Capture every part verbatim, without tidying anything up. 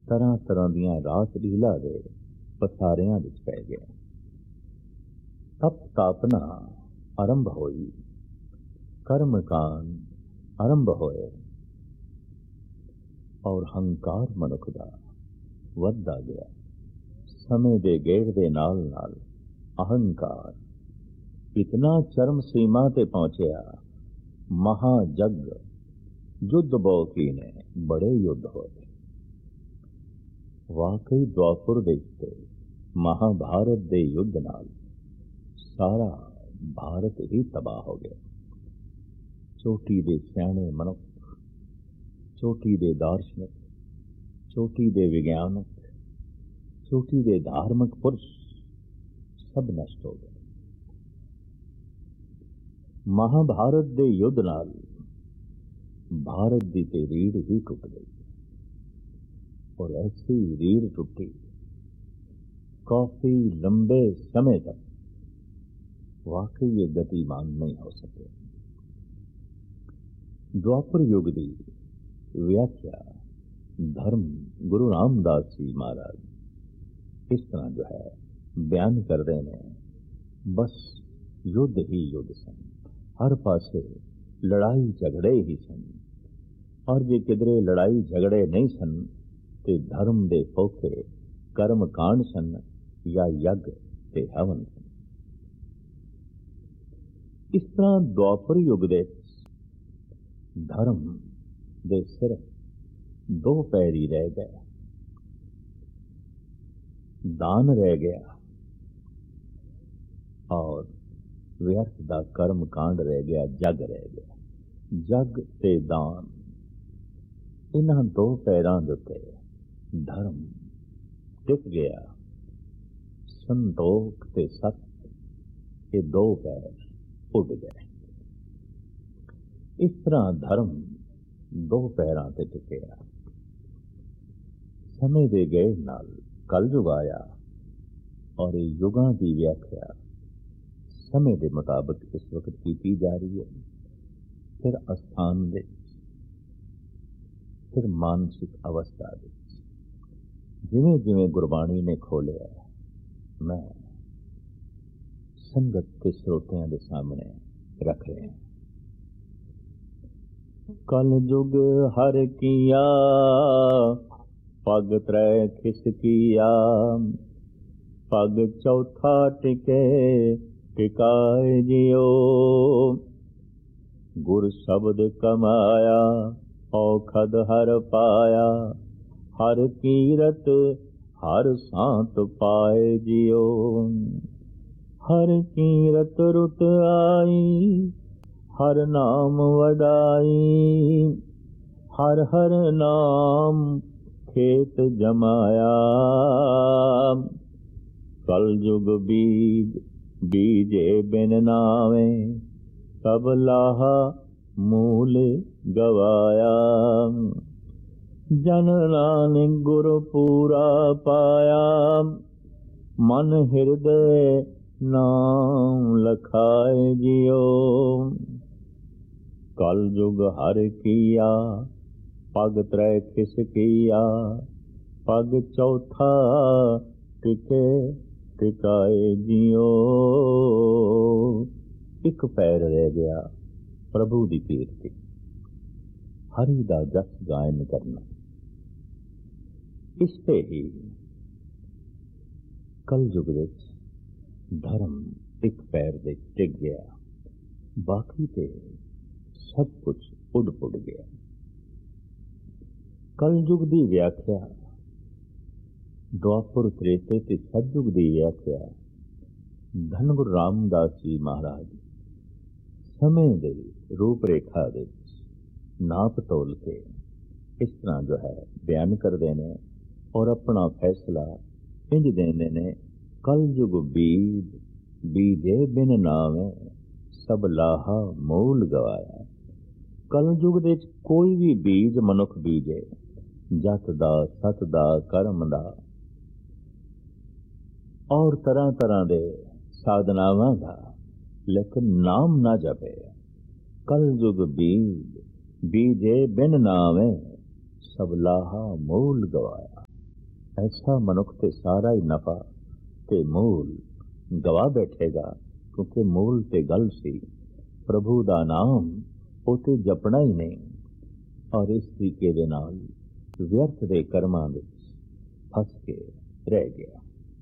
ਤਰ੍ਹਾਂ ਤਰ੍ਹਾਂ ਦੀਆਂ ਰਾਸ ਲੀਲਾ ਦੇ ਪਸਾਰਿਆਂ ਵਿੱਚ ਪੈ ਗਿਆ। ਤਪ ਤਾਪਨਾ ਆਰੰਭ ਹੋਈ, ਕਰਮ ਕਾਂਡ ਆਰੰਭ ਹੋਏ, ਔਰ ਹੰਕਾਰ ਮਨੁੱਖ ਦਾ ਵੱਧਦਾ ਗਿਆ। ਸਮੇਂ ਦੇ ਗੇੜ ਦੇ ਨਾਲ ਨਾਲ ਅਹੰਕਾਰ ਇਤਨਾ ਚਰਮ ਸੀਮਾ ਤੇ ਪਹੁੰਚਿਆ, ਮਹਾਜਗ ਯੁੱਧ ਬਹੁ ਨੇ ਬੜੇ ਯੁੱਧ ਹੋਏ। ਵਾਕਈ ਦੁਆਪੁਰ ਦੇ ਉੱਤੇ ਮਹਾਭਾਰਤ ਦੇ ਯੁੱਧ ਨਾਲ ਸਾਰਾ ਭਾਰਤ ਹੀ ਤਬਾਹ ਹੋ ਗਿਆ। ਚੋਟੀ ਦੇ ਸਿਆਣੇ ਮਨੁੱਖ, ਚੋਟੀ ਦੇ ਦਾਰਸ਼ਨਿਕ, ਚੋਟੀ ਦੇ ਵਿਗਿਆਨਕ, ਚੋਟੀ ਦੇ ਧਾਰਮਿਕ ਪੁਰਸ਼ ਸਭ ਨਸ਼ਟ ਹੋ ਗਏ। ਮਹਾਭਾਰਤ ਦੇ ਯੁੱਧ ਨਾਲ ਭਾਰਤ ਦੀ ਤੇ ਰੀੜ ਹੀ ਟੁੱਟ ਗਈ, ਔਰ ਐਸੀ ਰੀੜ ਟੁੱਟੀ ਕਾਫੀ ਲੰਬੇ ਸਮੇਂ ਤੱਕ ਵਾਕਈ ਇਹ ਗਤੀਮਾਨ ਨਹੀਂ ਹੋ ਸਕੇ। ਦੁਆਪਰ ਯੁੱਗ ਦੀ ਵਿਆਖਿਆ ਧਰਮ ਗੁਰੂ ਰਾਮਦਾਸ ਜੀ ਮਹਾਰਾਜ ਇਸ ਤਰ੍ਹਾਂ ਜੋ ਹੈ ਬਿਆਨ ਕਰਦੇ ਨੇ, ਬਸ ਯੁੱਧ ਹੀ ਯੁੱਧ ਸਨ, ਹਰ ਪਾਸੇ ਲੜਾਈ ਝਗੜੇ ਹੀ ਸਨ। ਔਰ ਜੇ ਕਿਧਰੇ ਲੜਾਈ ਝਗੜੇ ਨਹੀਂ ਸਨ ਤੇ ਧਰਮ ਦੇ ਫੋਕੇ ਕਰਮ ਕਾਂਡ ਸਨ ਜਾਂ ਯੱਗ ਤੇ ਹਵਨ ਸਨ। ਇਸ ਤਰ੍ਹਾਂ ਦੁਆਪਰ ਯੁੱਗ ਦੇ ਧਰਮ ਦੇ ਸਿਰਫ ਦੋ ਪੈਰ ਹੀ ਰਹਿ ਗਏ, ਦਾਨ ਰਹਿ ਗਿਆ ਔਰ ਵਿਅਰਥ ਦਾ ਕਰਮ ਕਾਂਡ ਰਹਿ ਗਿਆ, ਜਗ ਰਹਿ ਗਿਆ। ਜਗ ਤੇ ਦਾਨ, ਇਹਨਾਂ ਦੋ ਪੈਰਾਂ ਦੇ ਉੱਤੇ ਧਰਮ ਟਿਕ ਗਿਆ। ਸੰਤੋਖ ਤੇ ਸਤ, ਇਹ ਦੋ ਪੈਰ ਉੱਡ ਗਏ। ਇਸ ਤਰ੍ਹਾਂ ਧਰਮ ਦੋ ਪੈਰਾਂ ਤੇ ਟਿਕਿਆ। ਸਮੇਂ ਦੇ ਗੇੜ ਨਾਲ ਕਲਯੁਗ ਆਇਆ, ਔਰ ਇਹ ਯੁਗਾਂ ਦੀ ਵਿਆਖਿਆ ਸਮੇਂ ਦੇ ਮੁਤਾਬਕ ਇਸ ਵਕਤ ਕੀਤੀ ਜਾ ਰਹੀ ਹੈ। ਫਿਰ ਅਸਥਾਨ ਦੇ, ਫਿਰ ਮਾਨਸਿਕ ਅਵਸਥਾ ਦੇ, ਜਿਵੇਂ ਜਿਵੇਂ ਗੁਰਬਾਣੀ ਨੇ ਖੋਲਿਆ, ਮੈਂ ਸੰਗਤ ਤੇ ਸਰੋਤਿਆਂ ਦੇ ਸਾਹਮਣੇ ਰੱਖ ਰਿਹਾ। ਕਲ ਯੁਗ ਹਰ ਕੀਆ, ਪਗ ਤ੍ਰੈ ਖਿਸਕੀਆ, ਪਗ ਚੌਥਾ ਟਿਕੇ ਟਿਕਾਏ ਜਿਉ। ਗੁਰ ਸ਼ਬਦ ਕਮਾਇਆ, ਔਖਦ ਹਰ ਪਾਇਆ, ਹਰ ਕੀਰਤ ਹਰ ਸਾਂਤ ਪਾਏ ਜਿਉ। ਹਰ ਕੀਰਤ ਰੁਤ ਆਈ, ਹਰ ਨਾਮ ਵਡਾਈ, ਹਰ ਹਰ ਨਾਮ ਖੇਤ ਜਮਾਇਆ। ਕਲ ਯੁਗ ਬੀਜ ਬੀਜੇ ਬਿਨ ਨਾਵੇ, ਸਭ ਲਾਹਾ ਮੂਲ ਗਵਾਇਆ। ਜਨ ਨਾਨਕ ਗੁਰ ਪੂਰਾ ਪਾਇਆ, ਮਨ ਹਿਰਦੇ ਨਾਮ ਲਖਾਏ ਜਿਉ। ਕਲ ਯੁਗ ਹਰ ਕੀਆ, ਪਗ ਤ੍ਰੈ ਖਿਸਕੀਆ, ਪਗ ਚੌਥਾ ਟਿਕੇ ਟਿਕਾਏ ਜਿਉ। ਇੱਕ ਪੈਰ ਰਹਿ ਗਿਆ ਪ੍ਰਭੂ ਦੀ ਕੀਰਤੀ, ਹਰੀ ਦਾ ਜਸ ਗਾਇਨ ਕਰਨਾ। ਇਸ ਤੇ ਹੀ ਕਲ ਯੁਗ ਵਿੱਚ ਧਰਮ ਇੱਕ ਪੈਰ ਦੇ ਟਿਕ ਗਿਆ, ਬਾਕੀ ਤੇ ਸਭ ਕੁਝ ਉੱਡ ਪੁੱਡ ਗਿਆ। ਕਲ ਯੁਗ ਦੀ ਵਿਆਖਿਆ, ਦੁਆਪੁਰ ਤ੍ਰੇਤੇ ਤੇ ਸਤਯੁਗ ਦੀ ਵਿਆਖਿਆ ਧੰਨ ਗੁਰੂ ਰਾਮਦਾਸ ਜੀ ਮਹਾਰਾਜ ਸਮੇਂ ਦੇ ਰੂਪ ਰੇਖਾ ਦੇ ਨਾਪ ਤੋਲ ਕੇ ਇਸ ਤਰ੍ਹਾਂ ਜੋ ਹੈ ਬਿਆਨ ਕਰਦੇ ਨੇ, ਔਰ ਆਪਣਾ ਫੈਸਲਾ ਇੰਝ ਦਿੰਦੇ ਨੇ, ਕਲ ਯੁਗ ਬੀਜ ਬੀਜੇ ਬਿਨ ਨਾਵੇਂ, ਸਭ ਲਾਹਾ ਮੂਲ ਗਵਾਇਆ। ਕਲ ਯੁਗ ਦੇ ਵਿੱਚ ਕੋਈ ਵੀ ਬੀਜ ਮਨੁੱਖ ਬੀਜੇ, ਜਤ ਦਾ, ਸਤ ਦਾ, ਕਰਮ ਦਾ, ਔਰ ਤਰ੍ਹਾਂ ਤਰ੍ਹਾਂ ਦੇ ਸਾਧਨਾਵਾਂ ਦਾ, ਲੇਕਿਨ ਨਾਮ ਨਾ ਜਪੇ। ਕਲ ਯੁਗ ਬੀਜ ਬੀਜੇ ਬਿਨ ਨਾਵੇਂ, ਸਭ ਲਾਹਾ ਮੂਲ ਗਵਾਇਆ। ਐਸਾ ਮਨੁੱਖ ਤੇ ਸਾਰਾ ਹੀ ਨਫਾ ਤੇ ਮੂਲ ਗਵਾ ਬੈਠੇਗਾ, ਕਿਉਂਕਿ ਮੂਲ ਤੇ ਗੱਲ ਸੀ ਪ੍ਰਭੂ ਦਾ ਨਾਮ ਉਹ ਤੇ ਜਪਣਾ ਹੀ ਨਹੀਂ, ਔਰ ਇਸ ਤਰੀਕੇ ਦੇ ਨਾਲ ਵਿਅਰਥ ਦੇ ਕਰਮਾਂ ਵਿੱਚ ਫਸ ਕੇ ਰਹਿ ਗਿਆ।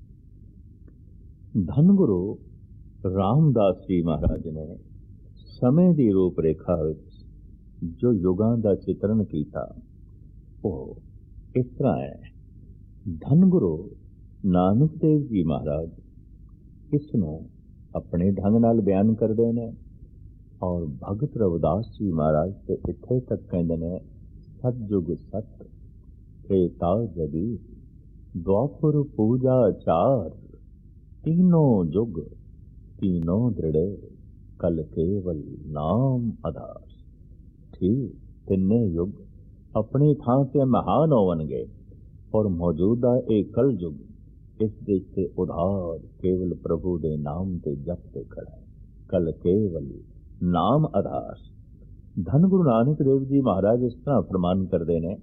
ਧੰਨ ਗੁਰੂ ਰਾਮਦਾਸ ਜੀ ਮਹਾਰਾਜ ਨੇ ਸਮੇਂ ਦੀ ਰੂਪ ਰੇਖਾ ਵਿੱਚ ਜੋ ਯੁਗਾਂ ਦਾ ਚਿਤਰਨ ਕੀਤਾ ਉਹ ਇਸ ਤਰ੍ਹਾਂ ਹੈ। ਧੰਨ ਗੁਰੂ ਨਾਨਕ ਦੇਵ ਜੀ ਮਹਾਰਾਜ ਇਸ ਨੂੰ ਆਪਣੇ ਢੰਗ ਨਾਲ ਬਿਆਨ ਕਰਦੇ ਨੇ, ਔਰ ਭਗਤ ਰਵਿਦਾਸ ਜੀ ਮਹਾਰਾਜ ਤੇ ਇੱਥੇ ਤੱਕ ਕਹਿੰਦੇ ਨੇ ਸਤਜੁਗ ਸਤ ਤ੍ਰੇਤਾ ਜਗੀਰ ਦੁਆਪਰ ਪੂਜਾ ਚਾਰ तीनों जुग तीनों दृढ़े कल केवल नाम आधार। ठीक तिन्ने युग अपनी थां से महान होवणगे और मौजूदा एक कल युग इस देश से उधार केवल प्रभु दे नाम ते जप ते खड़ा है। कल केवल नाम आधार। धन गुरु नानक देव जी महाराज इस तरह फरमान करते ने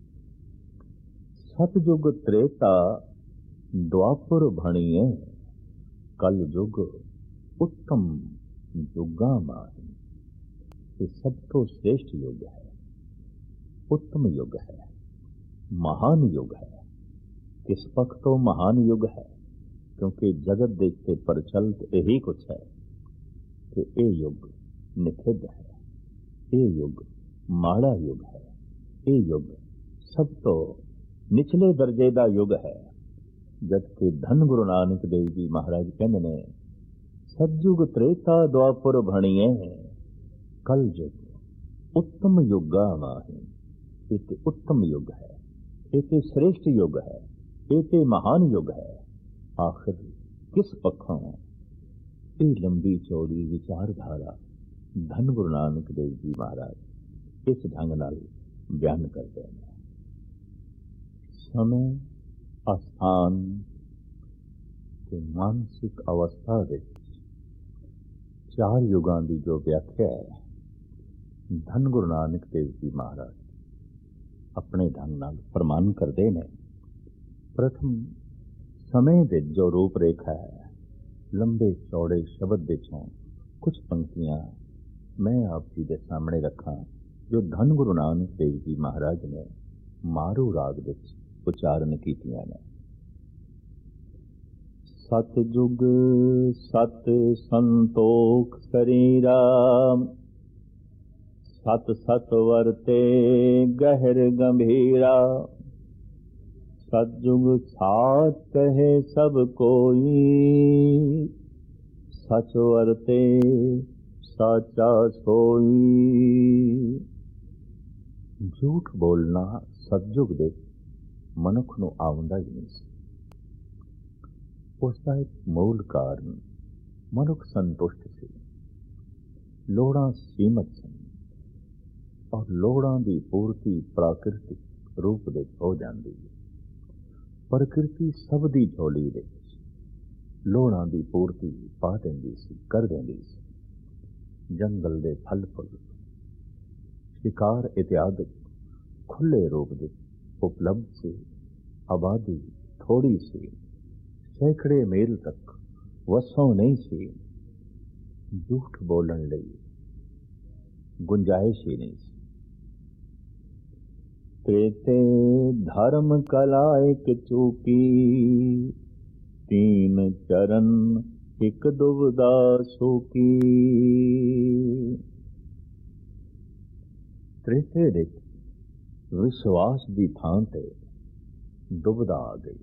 सतयुग त्रेता द्वापर भणीए कल युग उत्तम युगा माही। ये सब तो श्रेष्ठ युग है, उत्तम युग है, महान युग है। किस पक्ष तो महान युग है, क्योंकि जगत देखते प्रचलित यही कुछ है कि ये युग निषिद्ध है, ये युग माड़ा युग है, ये युग सब तो निचले दर्जे का युग है। जबकि धन गुरु नानक देव जी महाराज कहते ने सतयुग त्रेता द्वापर भणीए कल युग उत्तम युगा माही। एक उत्तम युग है, एक श्रेष्ठ युग है, एक महान युग है। आखिर किस पक्षों ये लंबी चौड़ी विचारधारा धन गुरु नानक देव जी महाराज इस ढंग नाल बयान करते हैं। समय अस्थान ते मानसिक अवस्था विच चार युगां की जो व्याख्या है धन गुरु नानक देव जी महाराज अपने ढंग नाल फरमान करते हैं। प्रथम समय दे जो रूप रेखा है, लंबे चौड़े शब्द विचों कुछ पंक्तियां मैं आप जी के सामने रखा जो धन गुरु नानक देव जी महाराज ने मारू राग विच उचारण कीतियां ने। सतयुग सत संतोख शरीरा सत सत वरते गहर गंभीरा। सतयुग साच कहे सब कोई सच वरते साचा सोई। झूठ बोलना सतयुग दे मनुख ਨੂੰ ਆਉਂਦਾ ਹੀ ਨਹੀਂ ਸੀ। ਉਸ ਦਾ ਇੱਕ ਮੂਲ ਕਾਰਨ ਮਨੁੱਖ ਸੰਤੁਸ਼ਟ ਸੀ, ਲੋੜਾਂ ਸੀਮਤ ਸਨ ਔਰ ਲੋੜਾਂ ਦੀ ਪੂਰਤੀ ਪ੍ਰਾਕਿਰਤਿਕ ਰੂਪ ਵਿੱਚ ਹੋ ਜਾਂਦੀ ਹੈ। ਪ੍ਰਕਿਰਤੀ ਸਭ ਦੀ ਝੋਲੀ ਵਿੱਚ ਲੋੜਾਂ ਦੀ ਪੂਰਤੀ ਪਾ ਦਿੰਦੀ ਸੀ, ਕਰ ਦਿੰਦੀ ਸੀ। ਜੰਗਲ ਦੇ ਫਲ ਫੁੱਲ ਸ਼ਿਕਾਰ ਇਤਿਆਦਿ ਖੁੱਲੇ ਰੂਪ ਵਿੱਚ उपलब्ध से आबादी थोड़ी सी, सैकड़े मील तक वसों नहीं सी। झूठ बोलने लई गुंजाइश ही नहीं सी। त्रेते धर्म कला एक चूकी तीन चरण एक दुविधा सूकी। त्रेते दे विश्वास की थां ते दुविधा आ गई,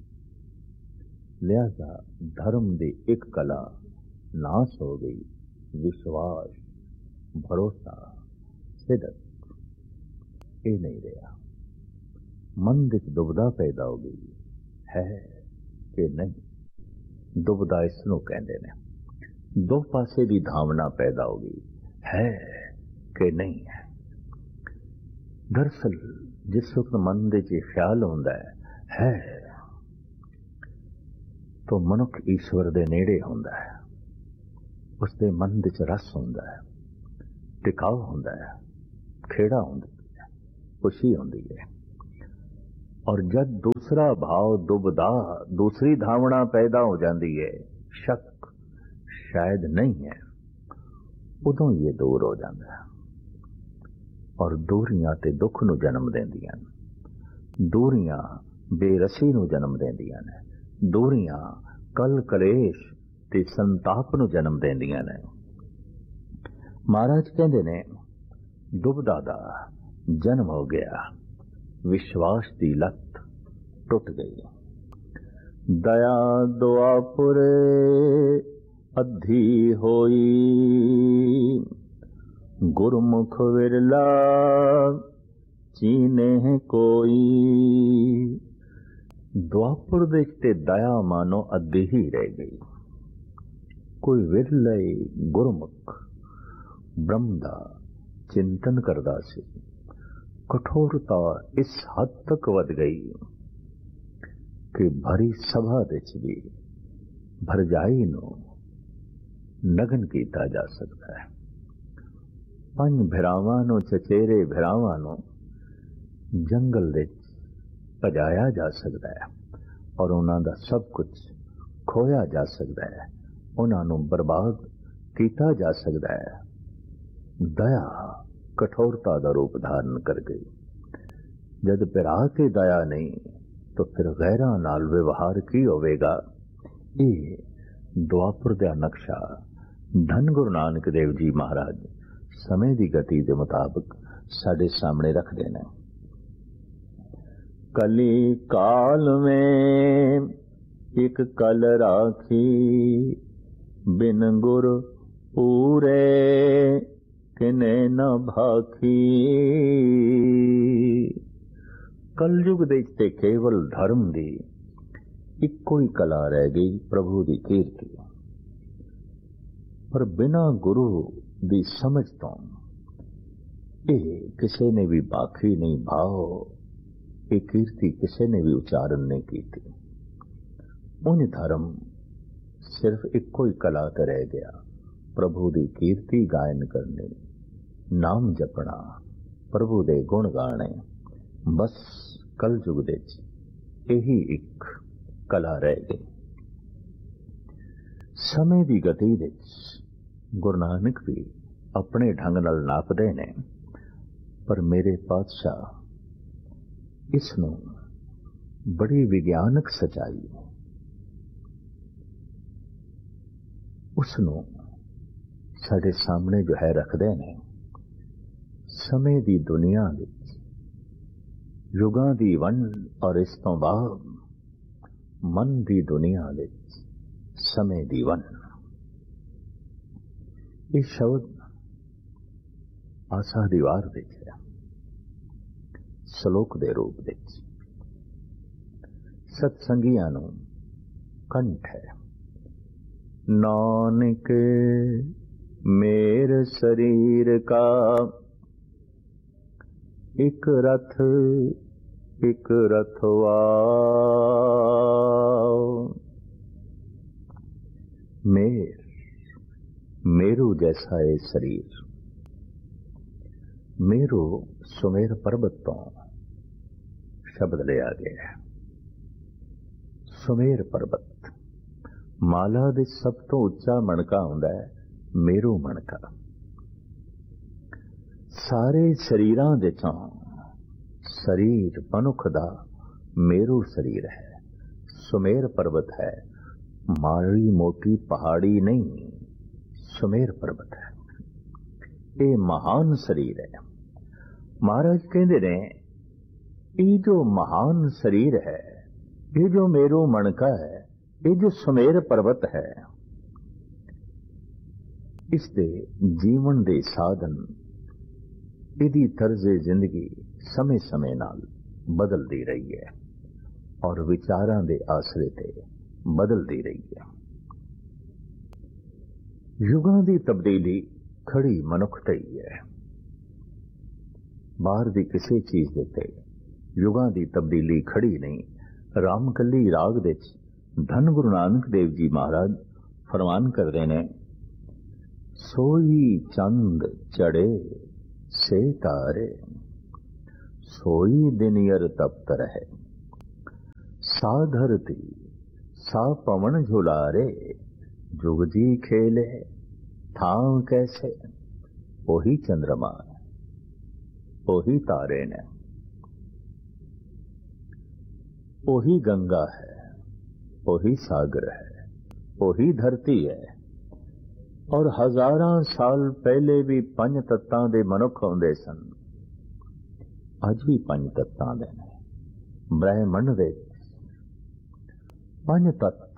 लिहाजा धर्म की एक कला नाश हो गई। विश्वास, भरोसा, सिदक ये नहीं रहा। मन विच दुविधा पैदा हो गई, है कि नहीं। दुविधा इसनों कहते हैं। दो पासे की धावना पैदा हो गई, है कि नहीं है। दरअसल जिस वक्त मन दे च ख्याल होंदा है है तो मनुख ईश्वर दे नेड़े होंदा है, उसके मन दे च रस होंदा है, टिकाव होंदा है, खेड़ा होंदी है, खुशी होंदी है। और जब दूसरा भाव दुबदा, दूसरी धावना पैदा हो जाती है, शक शायद नहीं है, उदों ये दूर हो जाता है। और दूरियां ते दुख नूं जन्म देंदियां ने, दूरियां बेरसी नूं जन्म देंदियां ने, दूरियां कल कलेश ते संताप नूं जन्म देंदियां ने। महाराज कहंदे ने दुबदा दा जन्म हो गया, विश्वास दी लत टुट गई। दया दुआपुरे अधी होई, गुरमुख विरला चीने कोई। दुआपुर दे ते दया मानो अधी ही रह गई। कोई विरले गुरमुख ब्रह्म दा चिंतन करदा सी। कठोरता इस हद तक वध गई कि भरी सभा दे च भी भरजाई नूं नगन कीता जा सकता है। पंज भिरावां नूं, चचेरे भिरावां नूं जंगल दे भजाया जा सकता है और उन्हां दा सब कुछ खोया जा सकता है, उन्हां नूं बर्बाद कीता जा सकता है। दया कठोरता का रूप धारण कर गई। जद पिरा के दया नहीं तो फिर गैरां नाल व्यवहार की होवेगा। ये दुआपुर दा नक्शा धन गुरु नानक देव जी महाराज समय की गति के मुताबिक साडे सामने रख देना। कली काल में एक कल राखी, बिन गुर पूरे किने न भाखी। कलयुग दे ते केवल धर्म दी इक्को ही कला रह गई, प्रभु दी कीर्ति। पर बिना गुरु दी समझ तो ये किसी ने भी भाखी नहीं, भाव ये कीर्ति किसी ने भी उच्चारण नहीं की थी। उन धर्म सिर्फ इक्को ही कला ते रह गया, प्रभु दी कीर्ति गायन करने, नाम जपना, प्रभु दे गुण गाने। बस कल युग दे यही एक कला रह गई। समय की गति दे गुरु नानक भी अपने ढंग नाल नापदे ने, पर मेरे पातशाह इसनूं बड़ी विज्ञानक सच्चाई उसनूं साडे सामने जो है रखदे ने। समय दी दुनिया विच युगां दी वंड और इस तो बाद मन दी दुनिया विच समय दी वंड। ये शब्द आसा दीवार विच है, सलोक दे रूप विच सत्संगियां नूं कंठ है। नानक मेर शरीर का एक रथ एक रथवा। मेर मेरू जैसा है शरीर। मेरू सुमेर पर्वत तो शब्द लिया गया है। सुमेर पर्वत माला दे सब तो उच्चा मणका हुंदा है मेरू मणका। सारे शरीरां दे चों शरीर मनुख दा मेरू शरीर है, सुमेर पर्वत है। माड़ी मोटी पहाड़ी नहीं, सुमेर पर्वत है। ये महान शरीर है। महाराज कहते ने ये जो महान शरीर है, ये जो मेरू मणका है, ये जो सुमेर पर्वत है, इसके जीवन दे साधन, इदी तर्जे जिंदगी समय समय नाल बदलती रही है और विचारां दे आसरे ते बदलती रही है। युगां दी तब्दीली खड़ी मनुख ते ही है। बाहर दी किसी चीज दे ते युगां दी तब्दीली खड़ी नहीं। रामकली राग दे धन गुरु नानक देव जी महाराज फरमान करते ने, सोई चंद चढ़े से तारे, सोई दिन यर तप्त रहे। सा धरती सा पवन झुलारे, जुग जी खेले थाम कैसे। ओही चंद्रमा है, ओही तारे ने, ओही गंगा है, ओही सागर है, ओही धरती है। और हजारां साल पहले भी पंज तत्तां दे मनुख होंदे सन, अज भी पंज तत्तां दे ने। ब्रह्मंड दे पंज तत्त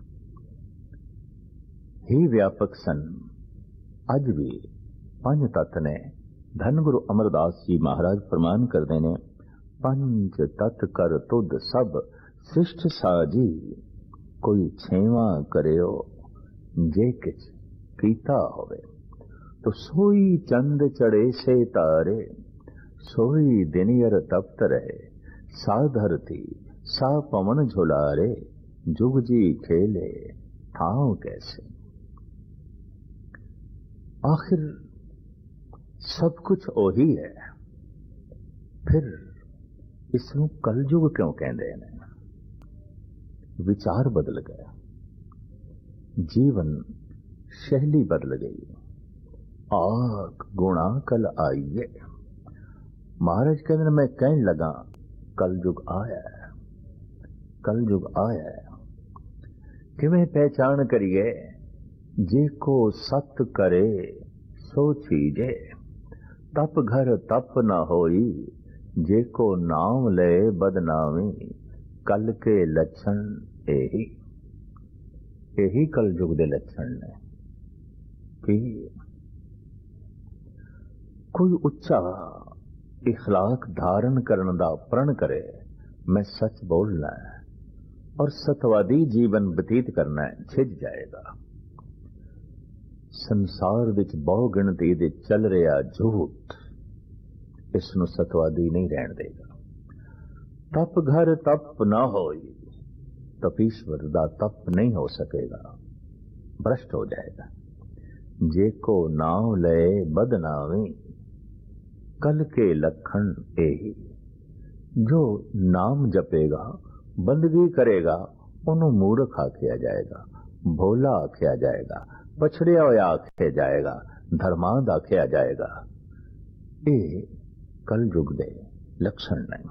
ही व्यापक सन, अज भी पंज तत्त ने। धन गुरु अमरदास जी महाराज फरमान करते ने, पंज तत्त कर तुद सब सृष्ट साजी, कोई छेवां करियो जे किछ कीता होवे। तो सोई चंद चढ़े से तारे, सोई दिनियर तप्त रहे। सा धरती सा पवन झुलारे, जुग जी खेले ठाव कैसे। आखिर सब कुछ ओही है, फिर इसनू कलयुग क्यों कहते हैं। विचार बदल गया, जीवन शैली बदल गई। आग गुणा कल आइए। महाराज कहते मैं कहने लगा कलयुग आया है, कलयुग आया है। किवें पहचान करिए, जे को सत करे सो चीजे, तप घर तप न होई, जे को नाम ले बदनामी, कल के लक्षण यही यही कलयुग के लक्षण ने। कि कोई उच्चा इखलाक धारण करने का प्रण करे, मैं सच बोलना है और सतवादी जीवन बतीत करना है, छिज जाएगा। संसार विच बहु गिणती दे चल रहा झूठ, इसनू सतवादी नहीं रहन देगा। तप घर तप ना होई, तपीश्वर दा तप नहीं हो सकेगा, भ्रष्ट हो जाएगा। जे को नाम ले बदनामी, कल के लक्षण यही। जो नाम जपेगा, बंदगी करेगा, उन्हों मूर्ख आख्या जाएगा, भोला आख्या जाएगा, पछड़िया हुआ आख्या जाएगा, धर्मांध आख्या जाएगा। ये कलयुग दे लक्षण नहीं।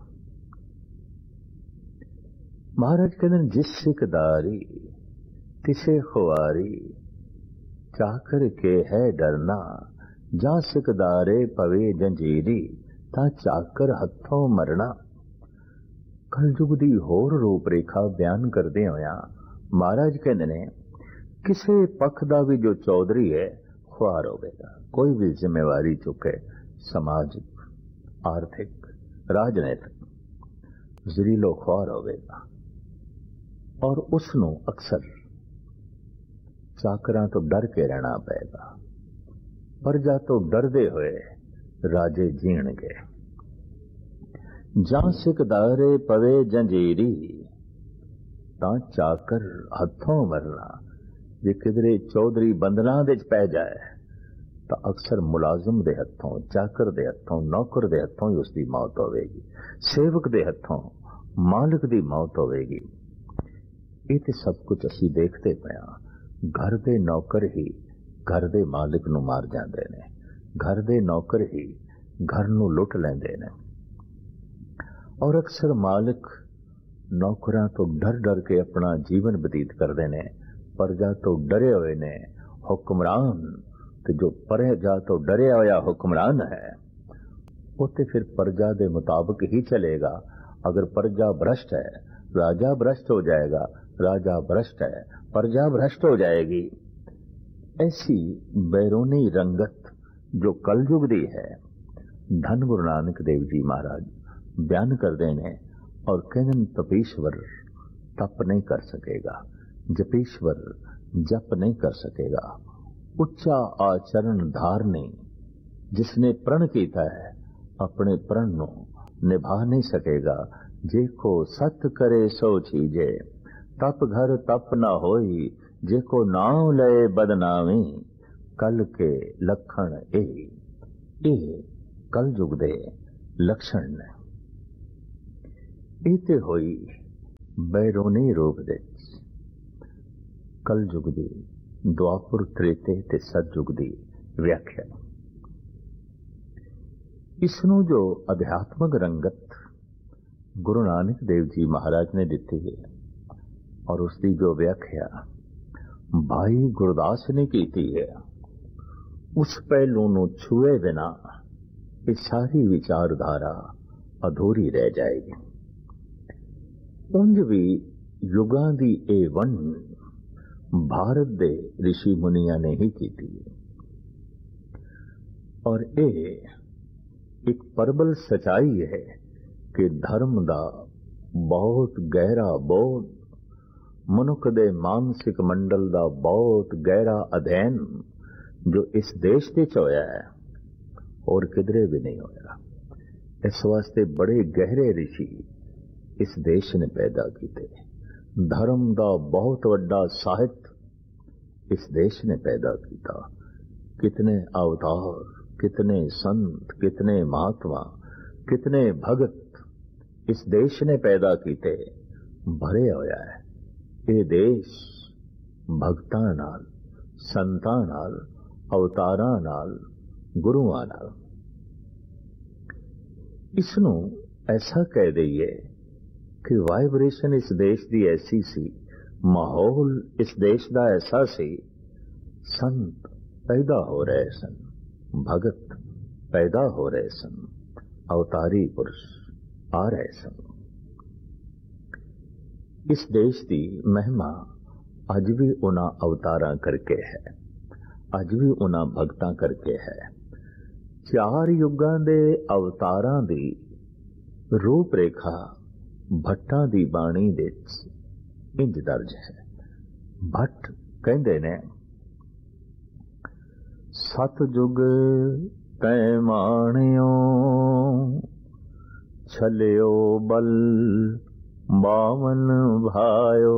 महाराज कहते जिस सिकदारी तिसे खुआरी, चाकर के है डरना, जा सिकदारे पवे जंजीरी, ता चाकर हथों मरना। कलयुग दी होर रूप रेखा बयान करदे होया महाराज कहते ने, किसे पक्ष दा भी जो चौधरी है खुआर होवेगा। कोई भी जिम्मेवारी चुके, समाजिक, आर्थिक, राजनैतिक, जरीलो खुआर होवेगा। और उसनों अक्सर चाकरां तो डर के रहना पेगा। प्रजा तो डरदे हुए राजे जीणगे। जां सिकदारे पवे जंजीरी, तां चाकर हथों मरना। जे किधरे चौधरी बंधना दे पै जाए तो अक्सर मुलाजम दे हथों, चाकर दे हथों, नौकर दे हथों ही उसकी मौत होवेगी। सेवक दे हथों मालिक दी मौत होवेगी। ये तो सब कुछ असी देखते पे। घर दे नौकर ही घर दे मालिक नू मार जाते ने, घर दे नौकर ही घर नू लुट लेंदे ने। और अक्सर मालिक नौकरां तो डर डर के अपना जीवन बतीत करते ने। प्रजा तो डरे हुए ने। हुक्मरान तो जो प्रजा तो डरिया होया हुक्मरान है, वो तो फिर प्रजा के मुताबिक ही चलेगा। अगर प्रजा भ्रष्ट है, राजा भ्रष्ट हो जाएगा, राजा भ्रष्ट है, प्रजा भ्रष्ट हो जाएगी। ऐसी बैरूनी रंगत जो कलयुग दी है, धन गुरु नानक देव जी महाराज बयान करते हैं। और कहन तपीश्वर तप नहीं कर सकेगा, जपीश्वर जप नहीं कर सकेगा। उच्चा आचरण धारने जिसने प्रण किया है, अपने प्रण को निभा नहीं सकेगा। जे को सत करे सो चीजे, तप घर तप न होई, जे को नाम ले बदनामी, कल के लक्षण यही। ये कलयुग दे लक्षण ने। इते होई ਬੈਰੋਨੀ ਰੂਪ ਦੇ ਕਲਯੁਗ ਦੀ ਦੁਆਪੁਰ ਤ੍ਰੇਤੇ ਤੇ ਸਤਯੁਗ ਦੀ ਵਿਆਖਿਆ। ਇਸ ਨੂੰ ਜੋ ਅਧਿਆਤਮਕ ਰੰਗਤ ਗੁਰੂ ਨਾਨਕ ਦੇਵ ਜੀ ਮਹਾਰਾਜ ਨੇ ਦਿੱਤੀ ਹੈ ਔਰ ਉਸ ਦੀ ਜੋ ਵਿਆਖਿਆ ਭਾਈ ਗੁਰਦਾਸ ਨੇ ਕੀਤੀ ਹੈ, ਉਸ ਪਹਿਲੂ ਨੂੰ ਛੂਏ ਬਿਨਾ ਇਹ ਸਾਰੀ ਵਿਚਾਰਧਾਰਾ ਅਧੂਰੀ ਰਹਿ ਜਾਏਗੀ। ਉਂਝ ਵੀ ਯੁਗਾਂ ਦੀ ਇਹ ਵੰਡ ਭਾਰਤ ਦੇ ਰਿਸ਼ੀ ਮੁਨੀਆਂ ਨੇ ਹੀ ਕੀਤੀ ਹੈ ਔਰ ਇਹ ਇੱਕ ਪ੍ਰਬਲ ਸਚਾਈ ਹੈ ਕਿ ਧਰਮ ਦਾ ਬਹੁਤ ਗਹਿਰਾ ਬੋਧ, ਮਨੁੱਖ ਦੇ ਮਾਨਸਿਕ ਮੰਡਲ ਦਾ ਬਹੁਤ ਗਹਿਰਾ ਅਧਿਐਨ ਜੋ ਇਸ ਦੇਸ਼ ਵਿੱਚ ਹੋਇਆ ਹੈ ਹੋਰ ਕਿਧਰੇ ਵੀ ਨਹੀਂ ਹੋਇਆ। ਇਸ ਵਾਸਤੇ ਬੜੇ ਗਹਿਰੇ ਰਿਸ਼ੀ ਇਸ ਦੇਸ਼ ਨੇ ਪੈਦਾ ਕੀਤੇ। ਧਰਮ ਦਾ ਬਹੁਤ ਵੱਡਾ ਸਾਹਿਤ ਇਸ ਦੇਸ਼ ਨੇ ਪੈਦਾ ਕੀਤਾ। ਕਿਤਨੇ ਅਵਤਾਰ, ਕਿਤਨੇ ਸੰਤ, ਕਿਤਨੇ ਮਹਾਤਮਾ, ਕਿਤਨੇ ਭਗਤ ਇਸ ਦੇਸ਼ ਨੇ ਪੈਦਾ ਕੀਤੇ। ਭਰਿਆ ਹੋਇਆ ਹੈ ਇਹ ਦੇਸ਼ ਭਗਤਾਂ ਨਾਲ, ਸੰਤਾਂ ਨਾਲ, ਅਵਤਾਰਾਂ ਨਾਲ, ਗੁਰੂਆਂ ਨਾਲ। ਇਸ ਨੂੰ ਐਸਾ ਕਹਿ ਦਈਏ ਕਿ ਵਾਈਬ੍ਰੇਸ਼ਨ ਇਸ ਦੇਸ਼ ਦੀ ਐਸੀ ਸੀ, ਮਾਹੌਲ ਇਸ ਦੇਸ਼ ਦਾ ਐਸਾ ਸੀ, ਸੰਤ ਪੈਦਾ ਹੋ ਰਹੇ ਸਨ, ਭਗਤ ਪੈਦਾ ਹੋ ਰਹੇ ਸਨ, ਅਵਤਾਰੀ ਪੁਰਸ਼ ਆ ਰਹੇ ਸਨ। ਇਸ ਦੇਸ਼ ਦੀ ਮਹਿਮਾ ਅੱਜ ਵੀ ਉਹਨਾਂ ਅਵਤਾਰਾਂ ਕਰਕੇ ਹੈ, ਅੱਜ ਵੀ ਉਹਨਾਂ ਭਗਤਾਂ ਕਰਕੇ ਹੈ। ਚਾਰ ਯੁੱਗਾਂ ਦੇ ਅਵਤਾਰਾਂ ਦੀ ਰੂਪ ਰੇਖਾ ਭੱਟਾਂ ਦੀ ਬਾਣੀ ਵਿੱਚ ਇੰਜ ਦਰਜ ਹੈ। ਭੱਟ ਕਹਿੰਦੇ ਨੇ, ਸਤਜੁਗ ਤੈ ਮਾਣਿਓ ਛਲਿਓ ਬਲ ਬਾਵਨ ਭਾਇਓ,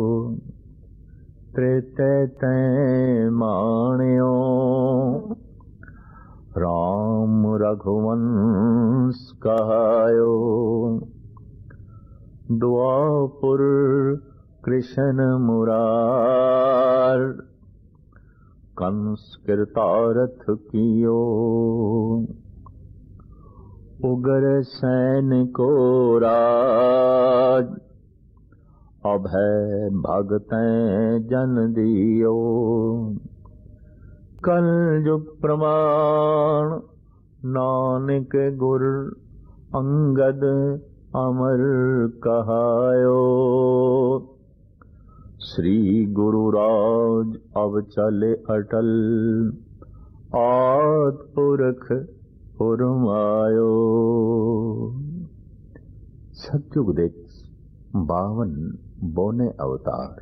ਤ੍ਰੇਤੇ ਤੈ ਮਾਣਿਓ ਰਾਮ ਰਘੁਵੰਸ ਕਹਾਇਓ, ਦੁਆਪੁਰ ਕ੍ਰਿਸ਼ਨ ਮੁਰਾਰ ਕੰਸ ਕਿਰਤਾਰਥ ਕੀਓ, उगर सैन को राज अभय भगतैं जन दियो, कल युग प्रमाण नानक गुर अंगद अमर कहायो, श्री गुरु राज अब चले अटल आद पुरख फुरमायो। सतयुग ਦੇ ਬਾਵਨ ਬੋਨੇ ਅਵਤਾਰ,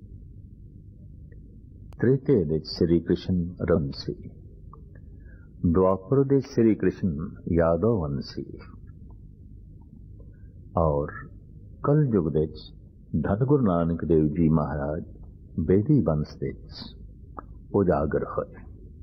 ਤ੍ਰੇਤੇ ਦੇ ਸ੍ਰੀ ਕ੍ਰਿਸ਼ਨ ਰਮਸੀ, ਦੁਆਪਰ ਦੇ ਸ੍ਰੀ ਕ੍ਰਿਸ਼ਨ ਯਾਦਵ ਵੰਸੀ ਔਰ ਕਲ ਯੁਗ ਦੇ ਧੰਨ ਗੁਰੂ ਨਾਨਕ ਦੇਵ ਜੀ ਮਹਾਰਾਜ ਬੇਦੀ ਵੰਸ ਦੇ ਉਜਾਗਰ ਹੋਏ।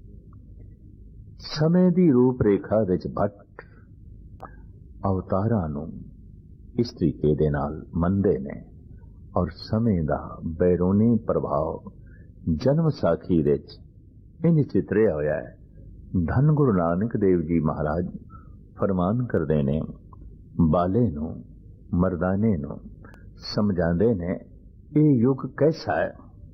ਸਮੇਂ ਦੀ ਰੂਪ ਰੇਖਾ ਵਿੱਚ ਭੱਟ ਅਵਤਾਰਾਂ ਨੂੰ ਇਸ ਤਰੀਕੇ ਦੇ ਨਾਲ ਮੰਨਦੇ ਨੇ ਔਰ ਸਮੇਂ ਦਾ ਬੈਰੂਨੀ ਪ੍ਰਭਾਵ ਜਨਮ ਸਾਖੀ ਵਿੱਚ ਇੰਜ ਚਿਤਰਿਆ ਹੋਇਆ ਹੈ। ਧੰਨ ਗੁਰੂ ਨਾਨਕ ਦੇਵ ਜੀ ਮਹਾਰਾਜ ਫਰਮਾਨ ਕਰਦੇ ਨੇ, ਬਾਲੇ ਨੂੰ, ਮਰਦਾਨੇ ਨੂੰ ਸਮਝਾਉਂਦੇ ਨੇ, ਇਹ ਯੁੱਗ ਕੈਸਾ ਹੈ।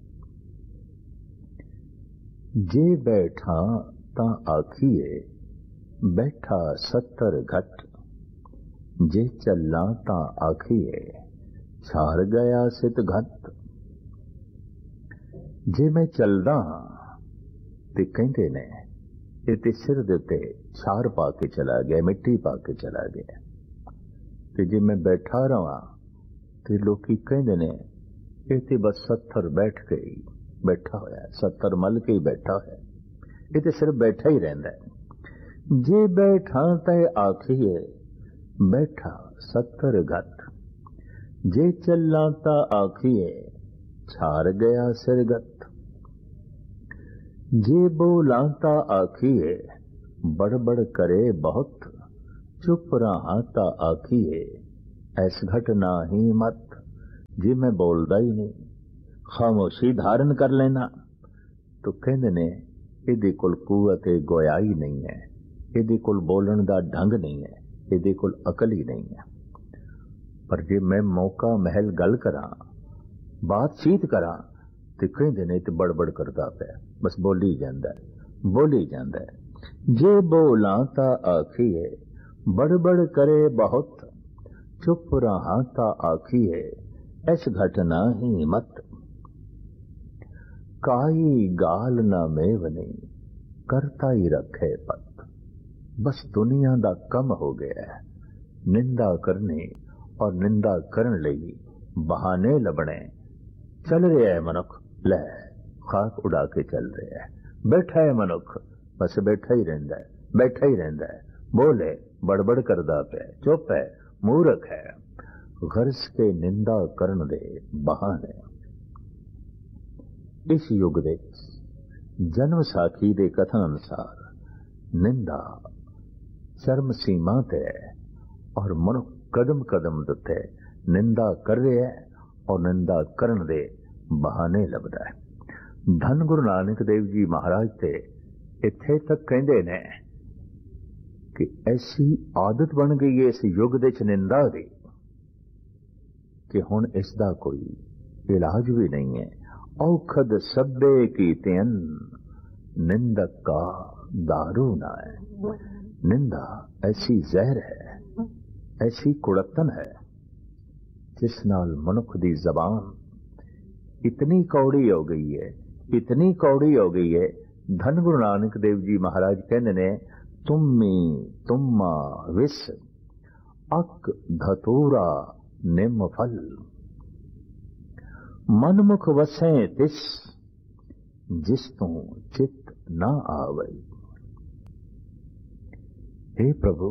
ਜੇ ਬੈਠਾ ਤਾਂ ਆਖੀਏ ਬੈਠਾ ਸੱਤਰ ਘਟ, ਜੇ ਚੱਲਾਂ ਤਾਂ ਆਖੀਏ ਛਾਰ ਗਿਆ ਸਿਤ ਘਟ। ਜੇ ਮੈਂ ਚੱਲਦਾ ਤੇ ਕਹਿੰਦੇ ਨੇ ਇਹ ਤੇ ਸਿਰ ਦੇ ਉੱਤੇ ਛਾਰ ਪਾ ਕੇ ਚਲਾ ਗਿਆ, ਮਿੱਟੀ ਪਾ ਕੇ ਚਲਾ ਗਿਆ। ਤੇ ਜੇ ਮੈਂ ਬੈਠਾ ਰਵਾਂ ਤੇ ਲੋਕੀ ਕਹਿੰਦੇ ਨੇ ਇਹ ਤੇ ਬਸ ਸੱਤਰ ਬੈਠ ਕੇ ਹੀ ਬੈਠਾ ਹੋਇਆ, ਸੱਤਰ ਮਲ ਕੇ ਹੀ ਬੈਠਾ ਹੋਇਆ, ਇਹ ਤੇ ਸਿਰਫ ਬੈਠਾ ਹੀ ਰਹਿੰਦਾ ਹੈ। ਜੇ ਬੈਠਾ ਤੇ ਆਖੀਏ ਬੈਠਾ ਸੱਤਰ ਘਟ, ਜੇ ਚੱਲਾਂ ਤਾਂ ਆਖੀਏ ਛਾਰ ਗਿਆ ਸਿਰ ਘਟ। ਜੇ ਬੋਲਾਂ ਤਾਂ ਆਖੀਏ ਬੜਬੜ ਕਰੇ ਬਹੁਤ, ਚੁੱਪ ਰਹਾ ਤਾਂ ਆਖੀਏ ਐਸ ਘਟ ਨਾਹੀ ਮਤ। जे मैं बोलदा ही नहीं, खामोशी धारण कर लेना, तो कहंदे ने इहदे कोल कुवत गोयाई नहीं है, इहदे कोल बोलण दा ढंग नहीं है, इहदे कोल अकल ही नहीं है। पर जे मैं मौका महल गल करा, बातचीत करा, ते कहंदे ने ते बड़बड़ करदा पिया, बस बोली जांदा है बोली जांदा है। जे बोलां ता आखिए बड़बड़ करे बहुत, चुप रहा ता आखिए ऐस घटना ही मत। काई गाल ना मेवनी करता ही रखे पत। बस दुनिया दा कम हो गया है, निंदा करने और निंदा करन लई बहाने लबने। चल रहा है मनुख, ले खाक उड़ा के चल रहा है। बैठा है मनुख, बस बैठा ही रहिंदा है, बैठा ही रहिंदा है। बोले बड़बड़ करदा पिया, चुप है, मूर्ख है। गर्ज के निंदा करन दे बहाने। इस युग दे जन्म साखी दे कथा अनुसार निंदा चरम सीमा ते है और मनुख कदम कदम दते निंदा कर रहा है और निंदा करन दे बहाने लभदा है। धन गुरु नानक देव जी महाराज ते इत्थे तक कहंदे ने कि ऐसी आदत बन गई है इस युग दे च निंदा दी कि हुण इसदा कोई इलाज भी नहीं है। औखद सब्बे की तेन निंदक का दारू ना है। निंदा ऐसी जहर है, ऐसी कुड़तन है, जिस नाल मनुख दी जबान इतनी कौड़ी हो गई है, इतनी कौड़ी हो गई है। धन गुरु नानक देव जी महाराज कहने ने, तुम्मी तुम्मा विस अक धतूरा निम फल, मनमुख वसे तिस जिस तू चित ना आवई। हे प्रभु,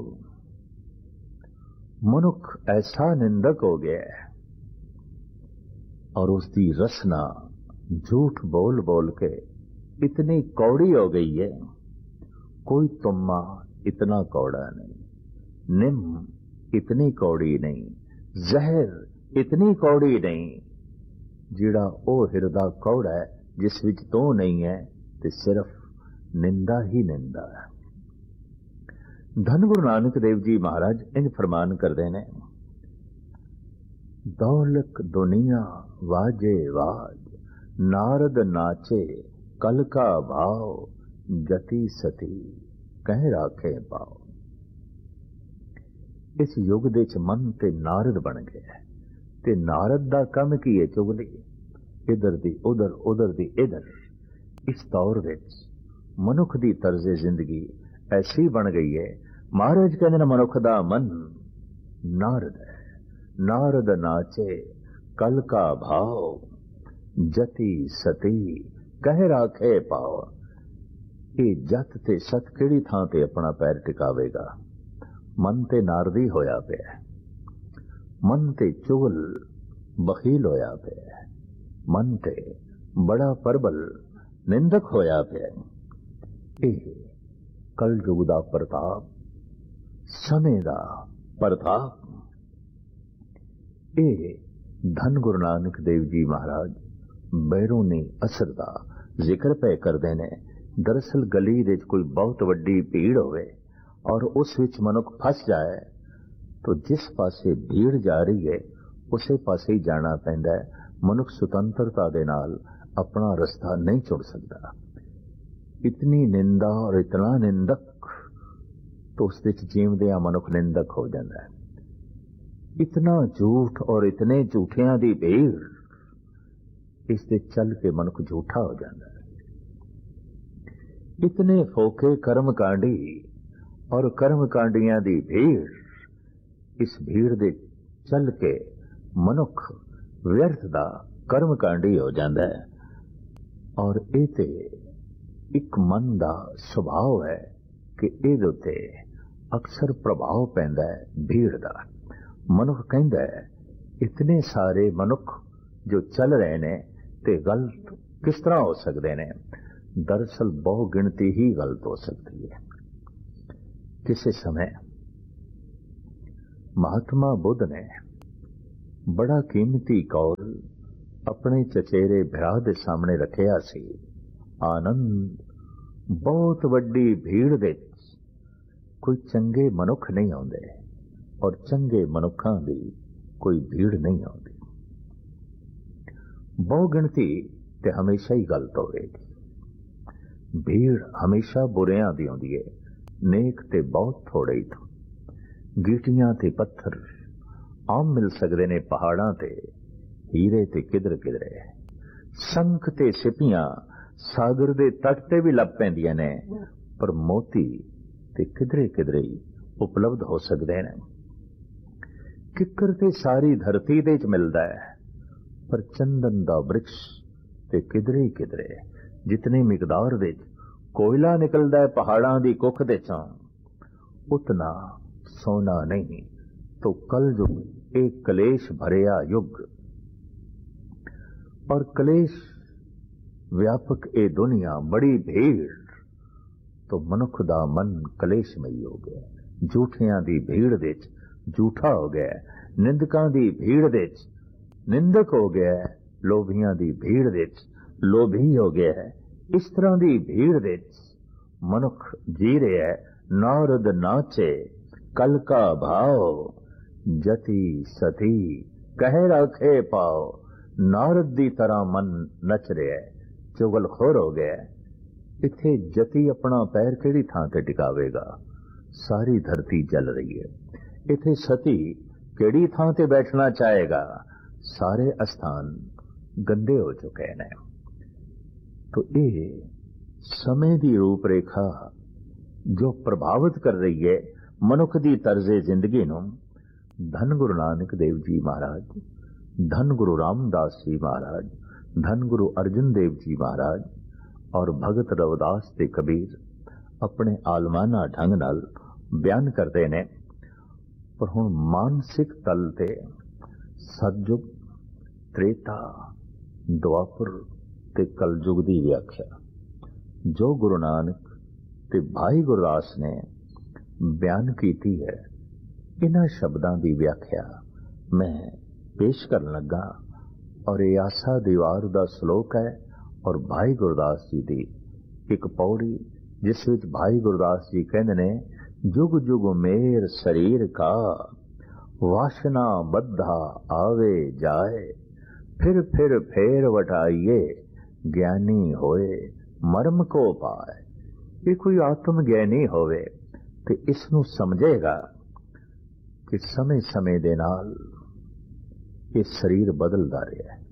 मनुख ऐसा निंदक हो गया है और उसकी रसना झूठ बोल बोल के इतनी कौड़ी हो गई है, कोई तुम्मा इतना कौड़ा नहीं, निम इतनी कौड़ी नहीं, जहर इतनी कौड़ी नहीं, जिड़ा ओ हिरदा कौड़ा है जिस विच तो नहीं है, ते सिर्फ निंदा ही निंदा है। धन गुरु नानक देव जी महाराज इंज फरमान करते ने, दौलत दुनिया वाजे वाज, नारद नाचे कल का भाव, जति सती कह राखे पाओ। इस युग दे च मन ते नारद बन गया ते नारद दा कम की है चुगली, इधर दी उधर उधर दी इधर। इस दौर विच मनुख दी तर्जे जिंदगी ऐसी बन गई है, महाराज कहते ने मनुख दा मन नारद है। नारद नाचे कल का भाव, जति सती कह राखे पाओ। ये जत ते सत किहड़ी थां ते अपना पैर टिकावेगा। मन ते नारदी होया पिया, मन ते चुगल बखील होया पिया, मन ते बड़ा परबल निंदक होया पिया। ਇਹ कलयुग दा प्रताप, समय दा प्रताप। ਇਹ धन गुरु नानक देव जी महाराज बैरूनी असर दा जिक्र पे करते ने। दरअसल गली दे कोई बहुत वड्डी भीड़ होवे और उस विच मनुख फस जाए तो जिस पासे भीड़ जा रही है उसे पासे ही जाना पैंदा है। मनुख सुतंत्रता दे नाल अपना रास्ता नहीं चुन सकता। इतनी निंदा और इतना निंदक तो उस विच जीवदियां मनुख निंदक हो जाता है। इतना झूठ और इतने झूठियां दी भीड़, इस दे चल के मनुख झूठा हो जाता है। इतने फोके कर्म कांडी और कर्म कांडियां दी भीड़, इस भीड़ दे चल के मनुख व्यर्थ दा कर्म कांडी हो जाता है। और ये ते एक मन दा सुभाव है कि इहदे उत्ते अक्सर प्रभाव पैंदा है भीड़ दा। मनुख कहंदा है इतने सारे मनुख जो चल रहे ने ते गलत किस तरह हो सकते ने। दरअसल बहु गिनती ही गलत हो सकती है। किसी समय महात्मा बुद्ध ने बड़ा कीमती कौल अपने चचेरे भरा दे सामने रखिया सी। आनंद बहुत वड्डी भीड़ दे कोई चंगे मनुख नहीं आउंदे और चंगे मनुखां दी कोई भीड़ नहीं आउंदी। बहु गिणती ते हमेशा ही गलत होवेगी। भीड़ हमेशा बुरियां दी आउंदी है, नेक ते बहुत थोड़े ही तो। गीटियां ते पत्थर आम मिल सकते ने पहाड़ां ते, हीरे ते किधर किधरे। संख ते सिपियां सागर दे तट ते भी लभ पैंदियां ने, पर मोती ते किधरे किधरे ही उपलब्ध हो सकते हैं। किकर ते सारी धरती दे च मिलदा है, पर चंदन दा वृक्ष ते किधरे किधरे। जितनी मिकदार दे कोयला निकलदा है पहाड़ां दी कुख दे चों, उतना सोना नहीं। तो कल युग एक कलेश भरिया युग, और कलेश व्यापक ए दुनिया बड़ी भीड़, तो मनुख दा मन कलेशमई हो गया। झूठियां दी भीड़ दे झूठा हो गया, निंदकां दी भीड़ दे निंदक हो गया, लोभियां दी भीड़ दे लोभी हो गया। इस तरह दी भीड़ दे मनुख जी रहा है। नारद नाचे कल का भाव, जति सती कह रखे पाओ। नारद दी तरह मन नच रहा है, चुगलखोर हो गया। इथे जति अपना पैर केड़ी थां ते टिकावेगा, सारी धरती जल रही है। इथे सती केड़ी थां ते बैठना चाहेगा, सारे स्थान गंदे हो चुके हैं। तो ये समय की रूपरेखा जो प्रभावित कर रही है मनुख की तर्जे जिंदगी नूं, धन गुरु नानक देव जी महाराज, धन गुरु रामदास जी महाराज, धन गुरु अर्जन देव जी महाराज और भगत रविदास ते कबीर अपने आलमाना ढंग नाल बयान करते ने। पर हुण मानसिक तल ते सतयुग, त्रेता, द्वापर ते कलयुग की व्याख्या जो गुरु नानक ते भाई गुरदास ने बयान की है, इन्हां शब्दां की व्याख्या मैं पेश करन लगा। और ये आसा दीवार दा श्लोक है और भाई गुरदास जी की एक पौड़ी, जिस विच भाई गुरदास जी कहंदे ने, जुग जुग मेर शरीर का वासना बद्धा आवे जाए, फिर फिर फेर वटाइए ज्ञानी होए मर्म को पाए। ये कोई आत्म ज्ञानी होवे ते इसनू समझेगा कि समय समय दे नाल ये शरीर बदलदा रहा है,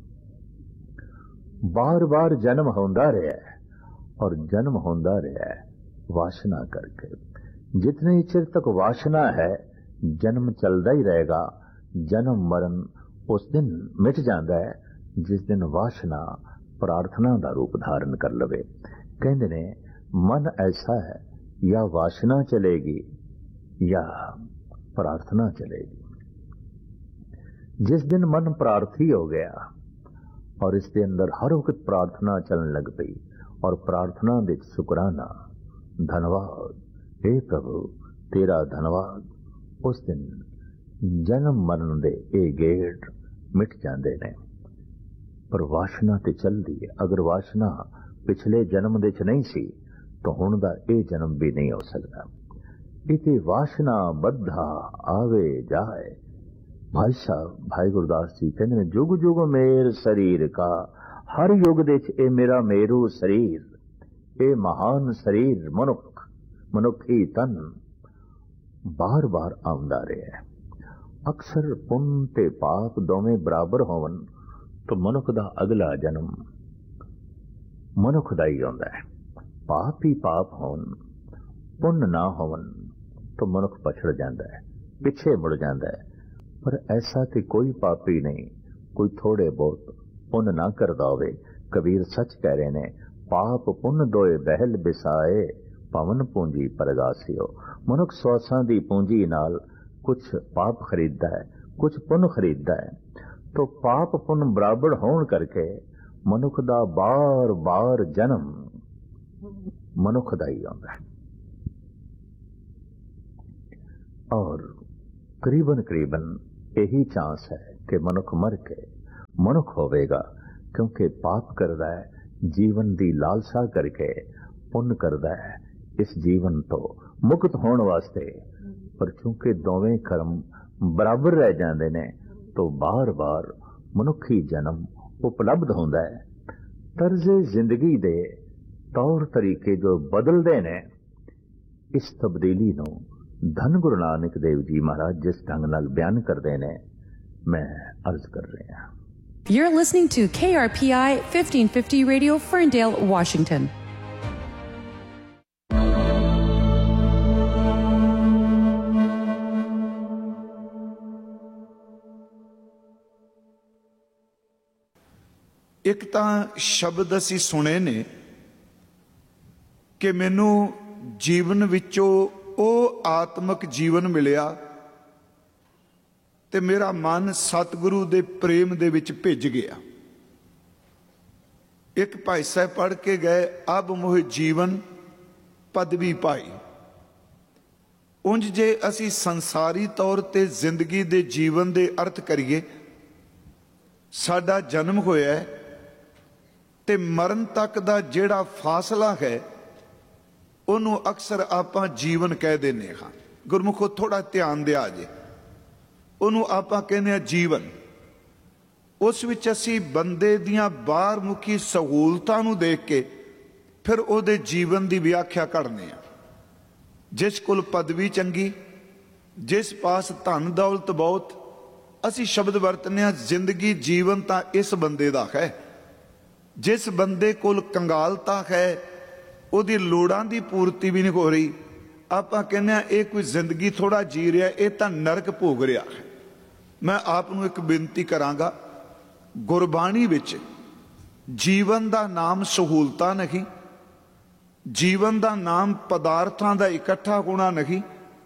बार बार जन्म होंदा रहा है और जन्म होंदा रहा है वासना करके। जितने चिर तक वासना है जन्म चलता ही रहेगा। जन्म मरण उस दिन मिट जाता है जिस दिन वासना प्रार्थना का रूप धारण कर लवे। कहते ने मन ऐसा है, या वासना चलेगी या प्रार्थना चलेगी। जिस दिन मन प्रार्थी हो गया और इसके अंदर हर वक्त प्रार्थना चलने लग पई, और प्रार्थना दे शुकराना, धन्यवाद हे प्रभु तेरा धन्यवाद, उस दिन जन्म मरण दे ए गेट मिट जाते ने। पर वासना ते चलती है। अगर वासना पिछले जन्म दे च नहीं सी तो हुण दा ए जन्म भी नहीं हो सकता। इति वासना बद्धा आवे जाए। भाई साहब भाई गुरदास जी कहते हैं, जुग जुग मेर शरीर का, हर युग दे च ए मेरा मेरू शरीर, ए महान शरीर मनुख मनुखी तन बार बार आउंदा रहा है। अक्सर पुण्य ते पाप दोवें बराबर होवन तो मनुख दा अगला जन्म मनुख दा ही आउंदा है। पाप ही पाप होन, पुण्य ना होवन तो मनुख पछड़ जाता है, पिछे मुड़ जाता है। पर ऐसा तो कोई पापी नहीं, कोई थोड़े बहुत पुण्य ना करदा होवे। कबीर सच कह रहे ने, पाप पुण्य दोए बहल बिसाए, पवन पूंजी परगासियो। मनुख सौसां दी पूंजी नाल कुछ पाप खरीदता है, कुछ पुण्य खरीदता है। तो पाप पुण्य बराबर होने करके मनुख दा बार बार जन्म मनुख दा ही आउंदा है। और करीबन करीबन यही चांस है कि मनुख मर के मनुख होवेगा, क्योंकि पाप करदा है जीवन दी लालसा करके, पुण्य करदा है इस जीवन तो मुक्त होने वास्ते। पर चूंकि दोवें कर्म बराबर रह जाते ने तो बार बार मनुखी जन्म उपलब्ध होंदा है। तर्जे जिंदगी दे तौर तरीके जो बदलते ने, इस तब्दीली नूं धन गुरु नानक देव जी महाराज जिस ढंग नाल बयान करते ने, मैं अर्ज कर रहा हूं। You're listening to K R P I fifteen fifty Radio, Ferndale, Washington. एक तां शब्द असी सुने ने कि मैनू जीवन विचों ਉਹ आत्मक जीवन मिलिया ते मेरा मन सतगुरु दे प्रेम दे विच भिज गया। एक भाई साहब पढ़ के गए, अब मोह जीवन पदवी पाई। उंज जे असी संसारी तौर ते जिंदगी दे जीवन दे अर्थ करिए, साडा जन्म होया है ते मरण तक दा जेड़ा फासला है ਉਹਨੂੰ ਅਕਸਰ ਆਪਾਂ ਜੀਵਨ ਕਹਿ ਦਿੰਦੇ ਹਾਂ। ਗੁਰਮੁਖੋ ਥੋੜਾ ਧਿਆਨ ਦਿਆ ਜੇ, ਉਹਨੂੰ ਆਪਾਂ ਕਹਿੰਦੇ ਆ ਜੀਵਨ। ਉਸ ਵਿੱਚ ਅਸੀਂ ਬੰਦੇ ਦੀਆਂ ਬਾਹਰ ਮੁਖੀ ਸਹੂਲਤਾਂ ਨੂੰ ਦੇਖ ਕੇ ਫਿਰ ਉਹਦੇ ਜੀਵਨ ਦੀ ਵਿਆਖਿਆ ਕਰਨੇ ਆ। ਜਿਸ ਕੋਲ ਪਦਵੀ ਚੰਗੀ, ਜਿਸ ਪਾਸ ਧਨ ਦੌਲਤ ਬਹੁਤ, ਅਸੀਂ ਸ਼ਬਦ ਵਰਤਨੇ ਆ ਜ਼ਿੰਦਗੀ ਜੀਵਨ ਤਾਂ ਇਸ ਬੰਦੇ ਦਾ ਹੈ। ਜਿਸ ਬੰਦੇ ਕੋਲ ਕੰਗਾਲਤਾ ਹੈ, ਉਹਦੀ ਲੋੜਾਂ ਦੀ ਪੂਰਤੀ ਵੀ ਨਹੀਂ ਹੋ ਰਹੀ, ਆਪਾਂ ਕਹਿੰਦੇ ਆ ਇਹ ਕੋਈ ਜ਼ਿੰਦਗੀ ਥੋੜਾ ਜੀ ਰਿਹਾ, ਇਹ ਤਾਂ ਨਰਕ ਭੋਗ ਰਿਹਾ ਹੈ। ਮੈਂ ਆਪ ਨੂੰ ਇੱਕ ਬੇਨਤੀ ਕਰਾਂਗਾ, ਗੁਰਬਾਣੀ ਵਿੱਚ ਜੀਵਨ ਦਾ ਨਾਮ ਸਹੂਲਤਾਂ ਨਹੀਂ, ਜੀਵਨ ਦਾ ਨਾਮ ਪਦਾਰਥਾਂ ਦਾ ਇਕੱਠਾ ਹੋਣਾ ਨਹੀਂ।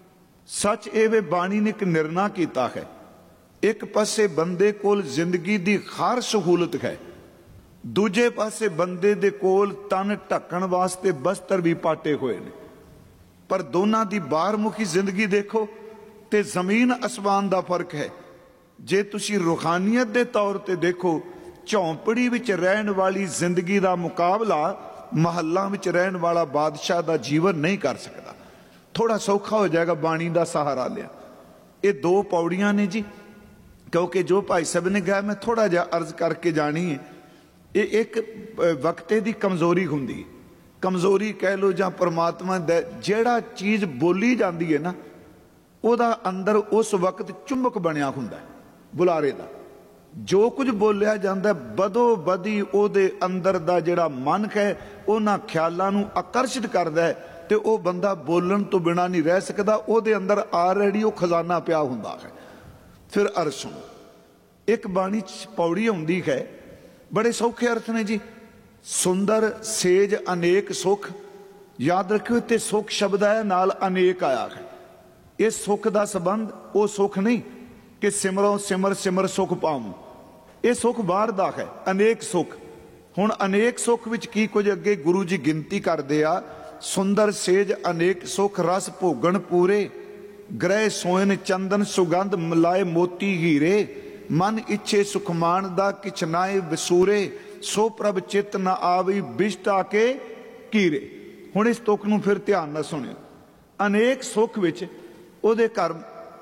ਸੱਚ ਇਹ ਵੇ ਬਾਣੀ ਨੇ ਇੱਕ ਨਿਰਣਾ ਕੀਤਾ ਹੈ, ਇੱਕ ਪਾਸੇ ਬੰਦੇ ਕੋਲ ਜ਼ਿੰਦਗੀ ਦੀ ਹਰ ਸਹੂਲਤ ਹੈ, ਦੂਜੇ ਪਾਸੇ ਬੰਦੇ ਦੇ ਕੋਲ ਤਨ ਢੱਕਣ ਵਾਸਤੇ ਬਸਤਰ ਵੀ ਪਾਟੇ ਹੋਏ ਨੇ। ਪਰ ਦੋਨਾਂ ਦੀ ਬਾਹਰਮੁਖੀ ਜ਼ਿੰਦਗੀ ਦੇਖੋ ਤੇ ਜ਼ਮੀਨ ਅਸਮਾਨ ਦਾ ਫਰਕ ਹੈ। ਜੇ ਤੁਸੀਂ ਰੂਹਾਨੀਅਤ ਦੇ ਤੌਰ ਤੇ ਦੇਖੋ, ਝੌਂਪੜੀ ਵਿੱਚ ਰਹਿਣ ਵਾਲੀ ਜ਼ਿੰਦਗੀ ਦਾ ਮੁਕਾਬਲਾ ਮਹੱਲਾਂ ਵਿੱਚ ਰਹਿਣ ਵਾਲਾ ਬਾਦਸ਼ਾਹ ਦਾ ਜੀਵਨ ਨਹੀਂ ਕਰ ਸਕਦਾ। ਥੋੜਾ ਸੌਖਾ ਹੋ ਜਾਏਗਾ ਬਾਣੀ ਦਾ ਸਹਾਰਾ ਲਿਆ। ਇਹ ਦੋ ਪੌੜੀਆਂ ਨੇ ਜੀ, ਕਿਉਂਕਿ ਜੋ ਭਾਈ ਸਾਹਿਬ ਨੇ ਕਿਹਾ ਮੈਂ ਥੋੜਾ ਜਿਹਾ ਅਰਜ਼ ਕਰਕੇ ਜਾਣੀ ਹੈ। ਇਹ ਇੱਕ ਵਕਤੇ ਦੀ ਕਮਜ਼ੋਰੀ ਹੁੰਦੀ, ਕਮਜ਼ੋਰੀ ਕਹਿ ਲਓ ਜਾਂ ਪਰਮਾਤਮਾ ਦਾ ਜਿਹੜਾ ਚੀਜ਼ ਬੋਲੀ ਜਾਂਦੀ ਹੈ ਨਾ, ਉਹਦਾ ਅੰਦਰ ਉਸ ਵਕਤ ਚੁੰਬਕ ਬਣਿਆ ਹੁੰਦਾ ਬੁਲਾਰੇ ਦਾ। ਜੋ ਕੁਝ ਬੋਲਿਆ ਜਾਂਦਾ ਬਦੋ ਬਦੀ ਉਹਦੇ ਅੰਦਰ ਦਾ ਜਿਹੜਾ ਮਨ ਹੈ ਉਹਨਾਂ ਖਿਆਲਾਂ ਨੂੰ ਆਕਰਸ਼ਿਤ ਕਰਦਾ ਹੈ ਤੇ ਉਹ ਬੰਦਾ ਬੋਲਣ ਤੋਂ ਬਿਨਾਂ ਨਹੀਂ ਰਹਿ ਸਕਦਾ। ਉਹਦੇ ਅੰਦਰ ਆਲਰੇਡੀ ਉਹ ਖਜ਼ਾਨਾ ਪਿਆ ਹੁੰਦਾ ਹੈ। ਫਿਰ ਅਰਜ਼ ਸੁਣੋ, ਇੱਕ ਬਾਣੀ 'ਚ ਪੌੜੀ ਆਉਂਦੀ ਹੈ, बड़े सौखे अर्थ ने जी। सुंदर सेज अनेक सुख, याद रखियो इत्थे सुख शब्द आया नाल अनेक आया है। इस सुख का संबंध वो सुख नहीं कि सिमरो सिमर सिमर सुख पाऊं, ये सुख बाहर दा है, अनेक सुख। हुण अनेक सुख विच की कुछ अगे गुरु जी गिनती करदे आ, सुंदर सेज अनेक सुख, रस भोगण पूरे, ग्रह सोयन चंदन सुगंध मिलाए मोती हीरे, मन इच्छे सुखमान दा किछ नाए विसूरे, सो प्रभ चित न आवी बिष्ट आके कीरे। हुण इस तुक नूं फिर ध्यान नाल सुणियो। अनेक सुख विच ओहदे घर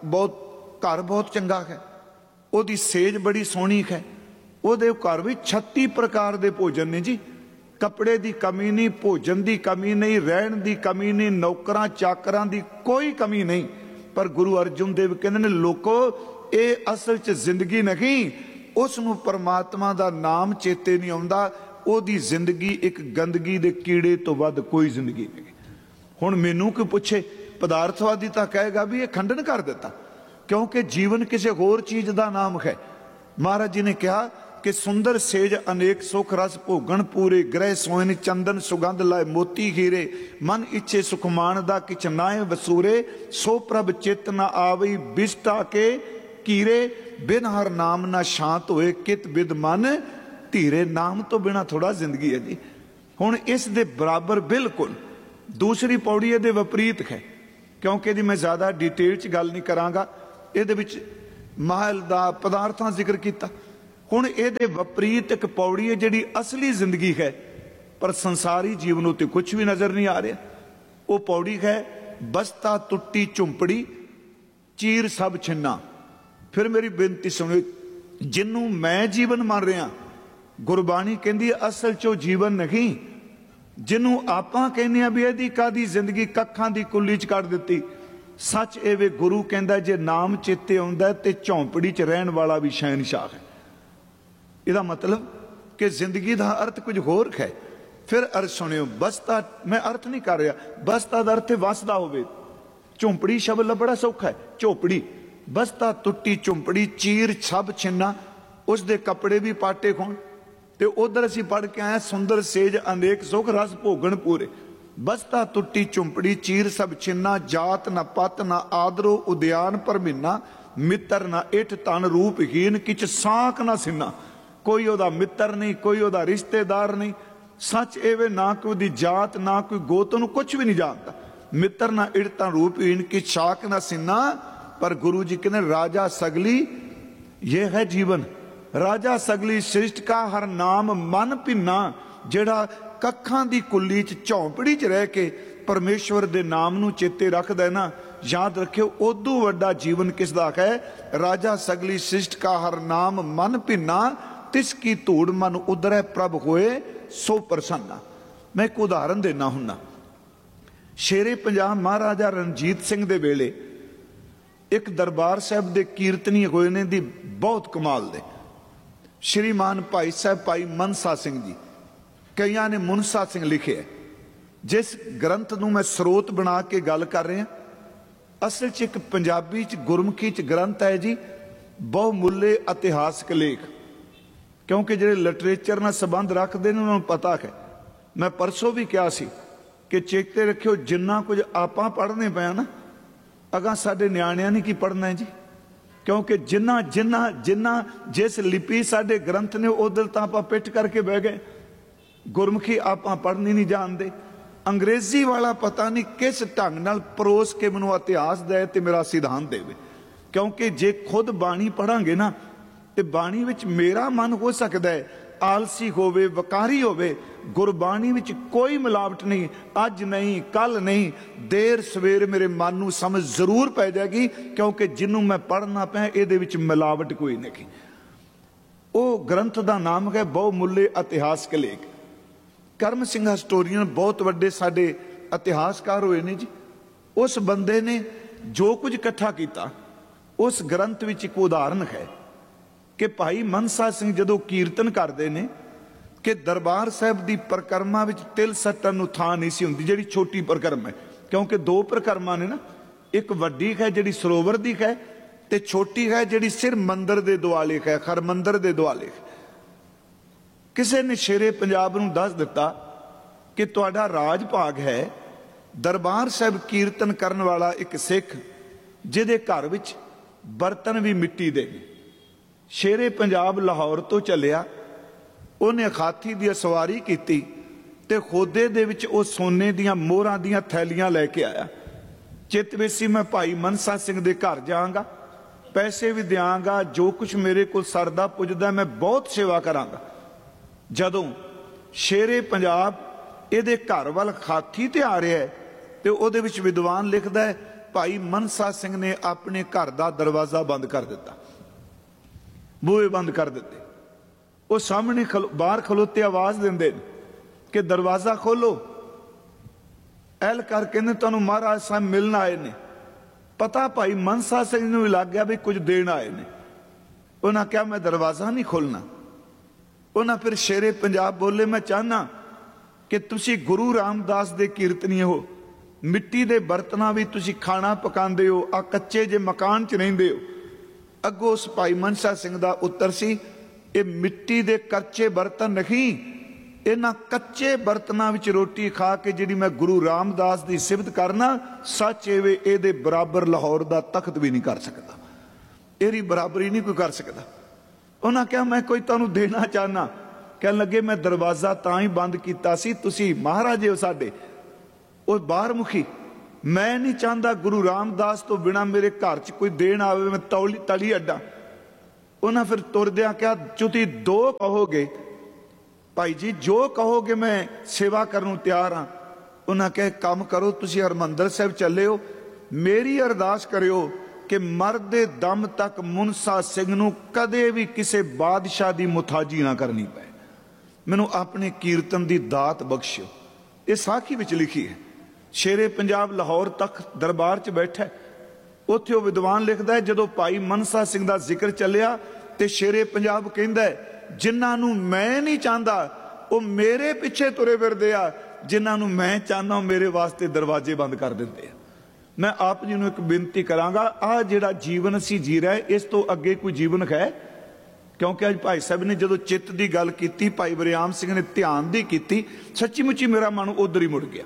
बहुत घर बहुत चंगा है, ओहदी सेज बड़ी सोहनी है, ओहदे घर विच छत्ती प्रकार दे भोजन ने जी। कपड़े की कमी नहीं, भोजन की कमी नहीं, रहन की कमी नहीं, नौकरां चाकरां की कोई कमी नहीं। पर गुरु अर्जुन देव कहंदे ने लोको ये असल च जिंदगी नहीं, उसनूं परमात्मा दा नाम चेते नहीं आउंदा, ओहदी जिंदगी एक गंदगी दे कीड़े तो वध कोई जिंदगी नहीं। हुण मैनूं कोई पुछे, पदार्थवादी तां कहेगा भी ये खंडन कर दिता, क्योंकि जीवन किसी होर चीज़ का नाम है। महाराज जी ने कहा कि सुंदर सेज अनेक सुख, रस भोगण पूरे, ग्रह सोयन चंदन सुगंध लाए मोती हीरे, मन इच्छे सुखमान दा किछ नाए वसूरे, सो प्रभ चित न आवई बिष्टा के कीरे, बिन हर नाम ना शांत होए कित बिद मन धीरे। नाम तो बिना थोड़ा जिंदगी है जी। हुण इस दे बराबर बिल्कुल दूसरी पौड़ी इहदे विपरीत है, क्योंकि जी मैं ज़्यादा डिटेल च गल नहीं करांगा। इहदे विच महल दा, पदार्थां जिक्र किया। हुण इहदे विपरीत एक पौड़ी है जिहड़ी असली जिंदगी है, पर संसारी जीवन उत्ते कुछ भी नज़र नहीं आ रहा। वो पौड़ी है, बस्ता टुट्टी झुंपड़ी चीर सब छिन्ना। फिर मेरी बेनती सुनो, जिन्हों मैं जीवन मान रहा, गुरबाणी कहती असल चो जीवन नहीं, जिन्हों आपां कहने भी यदि कादी जिंदगी कखां दी कुल्ली च कट दिती। सच एवे गुरु कहता जे नाम चेते आउंदा ते झौंपड़ी च रहन वाला भी शहनशाह है। इहदा मतलब कि जिंदगी का अर्थ कुछ होर है। फिर अर्थ सुनियो, बसता, मैं अर्थ नहीं कर रहा, बसता का अर्थ वसदा होवे। झुंपड़ी शब्द बड़ा सौखा है, झोपड़ी। बसता टुट्टी झुंपड़ी चीर सब छिन्ना, उसके कपड़े भी पाटे खोण। ते उधर असीं पढ़ के आए, सुंदर सेज अनेक सुख रस भोगण पूरे। बसता टुट्टी झुंपड़ी चीर सब छिन्ना, जात न पत न आदरो उद्यान पर महीना, मित्र न इठ तन रूपहीन किच साक न सिन्ना। कोई ओदा मित्र नहीं, कोई ओदा रिश्तेदार नहीं। सच एवे ना कोई दी जात ना कोई गोत, नूं कुछ भी नहीं जानता। मित्र ना इठ तन रूपहीन कि साक न सिन्ना। पर गुरु जी कहने राजा सगली ये है जीवन। राजा सगली सृष्ट का हर नाम मन भिन्ना। जेड़ा कखां दी कुल्ली च झौंपड़ी च रह के परमेश्वर दे नाम नूं चेते रखदा है ना, याद रखियो उदों वड्डा जीवन किसदा है। राजा सगली सृष्ट का हर नाम मन भिन्ना, तिसकी धूड़ मन उदरै प्रभ होए सो प्रसन्ना। मैं एक उदाहरण देना हुन्ना। शेरे पंजाब महाराजा रणजीत सिंह दे वेले एक दरबार साहब दे कीर्तनी होए ने दी बहुत कमाल दे। श्रीमान भाई साहब भाई मनसा सिंह जी, कईयां ने मुनसा सिंह लिखे है। जिस ग्रंथ नूं मैं स्रोत बना के गल कर रहा, असल च एक पंजाबी च गुरमुखी च ग्रंथ है जी, बहुमुल्ले इतिहासक लेख। क्योंकि जो लिटरेचर नाल संबंध रखते हैं उन्होंने पता है। मैं परसों भी कहा सी कि चेते रखियो, जिन्ना कुछ आपां पढ़ने पे ना, अगां साडे नियाणियां ने की पढ़ना है जी। क्योंकि जिन्ना जिन्ना जिन्ना जिस लिपि साडे ग्रंथ ने उधर तो आप पिट करके बह गए। गुरमुखी आपां पढ़नी नहीं जानते। अंग्रेजी वाला पता नहीं किस ढंग नाल परोस के मैनूं इतिहास दे ते मेरा सिद्धांत देवे। क्योंकि जे खुद बाणी पढ़ांगे ना, तो बाणी विच मेरा मन हो सकता है आलसी होवे, वकारी होवे। गुरबाणी विच कोई मिलावट नहीं, अज नहीं कल नहीं, देर सवेर मेरे मन नूं समझ जरूर पै जाएगी। क्योंकि जिन्हों मैं पढ़ना पाया इहदे विच मिलावट कोई नहीं। वो ग्रंथ का नाम है बहुमुल्ले इतिहासक लेख। करम सिंह हिस्टोरीयन बहुत वड्डे साडे इतिहासकार होए ने जी। उस बंदे ने जो कुछ इकट्ठा किया, उस ग्रंथ विच एक उदाहरण है कि भाई मनसा सिंह जदों कीर्तन करते ने कि दरबार साहब की परिक्रमा विच तिल सट्टन नूं थां नहीं सी हुंदी, जिहड़ी छोटी परिक्रमा है। क्योंकि दो परिक्रमा ने ना, एक वड्डी है जिहड़ी सरोवर दी है, ते छोटी है जिहड़ी सिर मंदिर दे दुआले है, हरमंदिर दे दुआले है। किसी ने शेरे पंजाब नूं दस दिता कि तुहाडा राज भाग है, दरबार साहब कीर्तन करन वाला एक सिख जिहदे घर विच बर्तन भी मिट्टी दे। शेरे पंजाब लाहौर तो चलिया, उन्हें हाथी दी सवारी की ते खोदे दे विच ओ सोने दियां मोहरां दियां थैलियां लैके आया। चित वेसी मैं भाई मनसा सिंह दे घर जाऊंगा, पैसे भी देंगा, जो कुछ मेरे को सरदा पुजदा मैं बहुत सेवा करांगा। जदों शेरे पंजाब इहदे घर वाल हाथी ते आ रहा है ते उहदे विच विद्वान लिखदा है, भाई मनसा सिंह ने अपने घर का दरवाजा बंद कर दिता, बूहे बंद कर दिते। वो सामने खलो बाहर खलोते आवाज देंदे कि दरवाजा खोलो। एल कर कहने तुहानूं महाराज साहब मिलन आए ने। पता भाई मनसा सिंह नूं भी लग गया भी कुछ देण आए ने। उन्हें कहा मैं दरवाजा नहीं खोलना। उन्हें फिर शेरे पंजाब बोले, मैं चाहना कि तुसी गुरु रामदास दे कीर्तनी हो, मिट्टी दे बर्तनां भी तुसी खाना पकांदे हो, आ कच्चे जे मकान च रहिंदे हो। अगों उस भाई मनसा सिंह दा उत्तर सी, ये मिट्टी दे कच्चे बर्तन नहीं, इन्हां कच्चे बर्तनां विच रोटी खा के जिहड़ी मैं गुरु रामदास दी सिफत करना, सच एवे इहदे बराबर लाहौर दा तख्त भी नहीं कर सकदा, इहदी बराबरी नहीं कोई कर सकदा। उन्हां कहा मैं कोई तुहानूं देना चाहना। कहन लगे मैं दरवाजा तां ही बंद कीता सी, तुसी महाराजे हो साडे। वो बाहर मुखी मैं नहीं चाहता गुरु रामदास तो बिना मेरे घर च कोई देन आवे मैं तौली तली अड्डा। उन्हें फिर तुरद्या क्या तुसी दो कहोगे भाई जी, जो कहोगे मैं सेवा करन नूं तैयार हाँ। उन्हें कहे काम करो, तुसी हरमंदर साहिब चले हो, मेरी अरदास करियो कि मरदे दम तक मुनसा सिंह नूं कदे भी किसी बादशाह की मुथाजी ना करनी पए। मैनू अपने कीर्तन की दात बख्शियो। ये साखी विच लिखी है। शेरे पंजाब लाहौर तक दरबार च बैठा, उत्थे वो विद्वान लिखता है जदों भाई मनसा सिंह का जिक्र चलिया तो शेरे पंजाब कहंदा है जिन्हां मैं नहीं चाहता वो मेरे पिछे तुरे फिरदे आ, जिन्हां मैं चाहना मेरे वास्ते दरवाजे बंद कर देंदे आ। मैं आप जी नूं एक बेनती करांगा, आ जिहड़ा जीवन असीं जी रहे इस तो अगे कोई जीवन है? क्योंकि अज भाई साहब ने जो चित्त की गल की, भाई वरियाम सिंह ने ध्यान की की, सच्ची मुच्ची मेरा मन उधर ही मुड़ गया।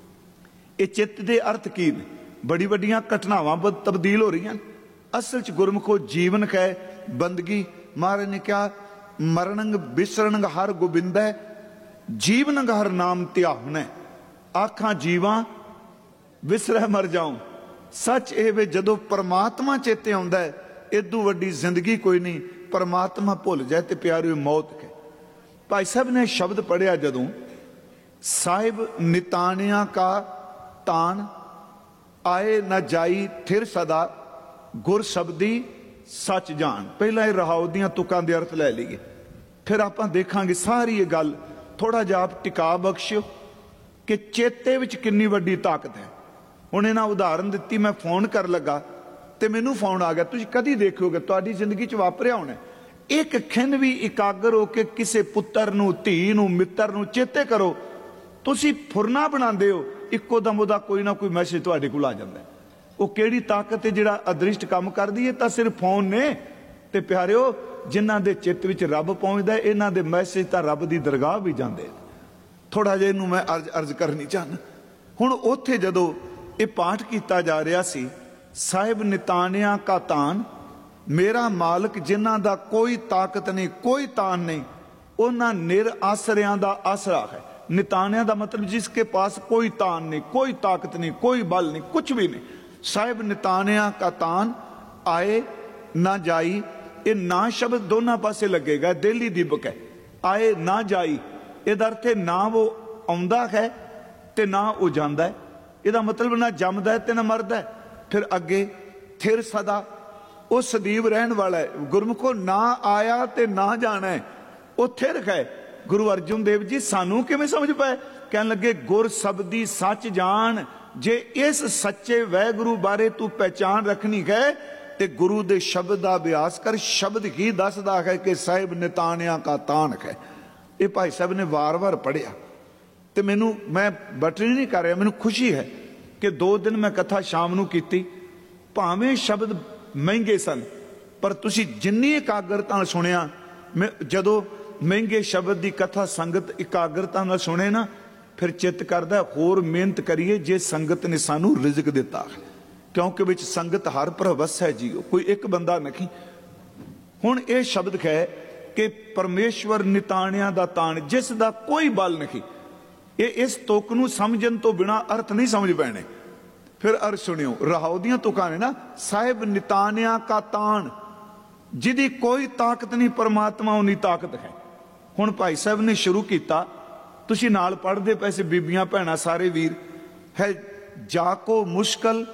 ये चित्त के अर्थ की ने? बड़ी बड़िया घटनावां तब्दील हो रही हैं। असल च गुरमुखो जीवन है बंदगी। महाराज ने कहा मरणंग बिसरणंग हर गोबिंद है, जीवनंग हर नाम ध्यान है। आखा जीवा विसरह मर जाऊं। सच ये वे जदों परमात्मा चेते आउंदा है, इदू वड्डी जिंदगी कोई नहीं। परमात्मा भुल जाए तो प्यारी मौत है। भाई साहब ने शब्द पढ़िया जदों, साहिब नितानिया का तान आए न जाई थिर सदा गुर शब्दी सच जान। पहला रहाओ दियां तुकां दे अर्थ लै लईए, फिर आपां देखांगे सारी ये गल। थोड़ा जिहा आप टिका बख्शियो कि चेते विच कितनी वड्डी ताकत है। हुण इन्हां उदाहरण दित्ती, मैं फोन कर लगा तो मैनू फोन आ गया। तुसीं कदी देखोगे तुहाडी जिंदगी च वापरिया होना, एक खिन भी इकागर होके किसी पुत्तर नूं धी नूं मित्र नूं चेते करो, तुसीं फुरना बनांदे हो, इक्को दम उहदा कोई ना कोई मैसेज तुहाडे कोल आ जांदा है। वो किहड़ी ताकत है जिहड़ा अदृष्ट काम करदी है? तां सिर्फ फोन ने। ते प्यारिओ जिन्हां दे चित्त विच रब पहुंचदा, इन्हां दे मैसेज तां रब दी दरगाह भी जांदे। थोड़ा जिहा इहनूं मैं अर्ज अर्ज करनी चाहना। हुण उत्थे जदों ये पाठ कीता जा रहा सी, साहिब नितानिया का तान, मेरा मालक जिन्हां दा कोई ताकत नहीं कोई तान नहीं, उन्हां निर आसरियां दा आसरा है। नितानिया का मतलब जिसके पास कोई तान नहीं कोई ताकत नहीं कोई बल नहीं कुछ भी नहीं। साहिब नितानिया का तान आए ना जाई, ये ना शब्द दोनों पासे लगेगा, दिली दीपक है। आए ना जाई इहदा अर्थ है ना वो आउंदा है ते ना वो जांदा है। इहदा मतलब ना जमदा है ते ना मरदा है। फिर अगे थिर सदा, वो सदीव रहन वाला है। गुरमुखो ना आया ते ना जाना है, वो थिर है। गुरु अर्जुन देव जी सानू किवें समझ पाए? कहन लगे गुर शब्दी सच जान, जे इस सच्चे वैगुरु बारे तू पहचान रखनी है ते गुरु दे शब्द का अभ्यास कर। शब्द ही दसदा है कि साहिब नितानिया का तान है। ये भाई साहब ने वार वार पढ़िया तो मैनू मैं बटनी नहीं कर रहा, मैनू खुशी है कि दो दिन मैं कथा शाम नू कीती। भावें शब्द महंगे सन पर तुसी जिन्नी एकाग्रता नाल सुनिया, मैं जदों महंगे शब्द की कथा संगत एकाग्रता नाल सुने ना, फिर चित्त करदा होर मेहनत करिए जे संगत ने सानू रिजक दिता है। क्योंकि विच संगत हर प्रवस है जी, कोई एक बंदा नहीं। हुण ये शब्द है कि परमेश्वर नितानिया दा तान, जिस दा कोई बल नहीं। ये इस तुक नूं समझण तो बिना अर्थ नहीं समझ पैणे। फिर अर्थ सुनियो, रहाओ दियां तुकां ने ना, साहिब नितानिया का तान, जिहदी कोई ताकत नहीं परमात्मा उन्नी ताकत है। हुण भाई साहब ने शुरू किया, तुसीं नाल पढ़दे पैसे बीबियां भैणां सारे वीर है, जाको मुश्किल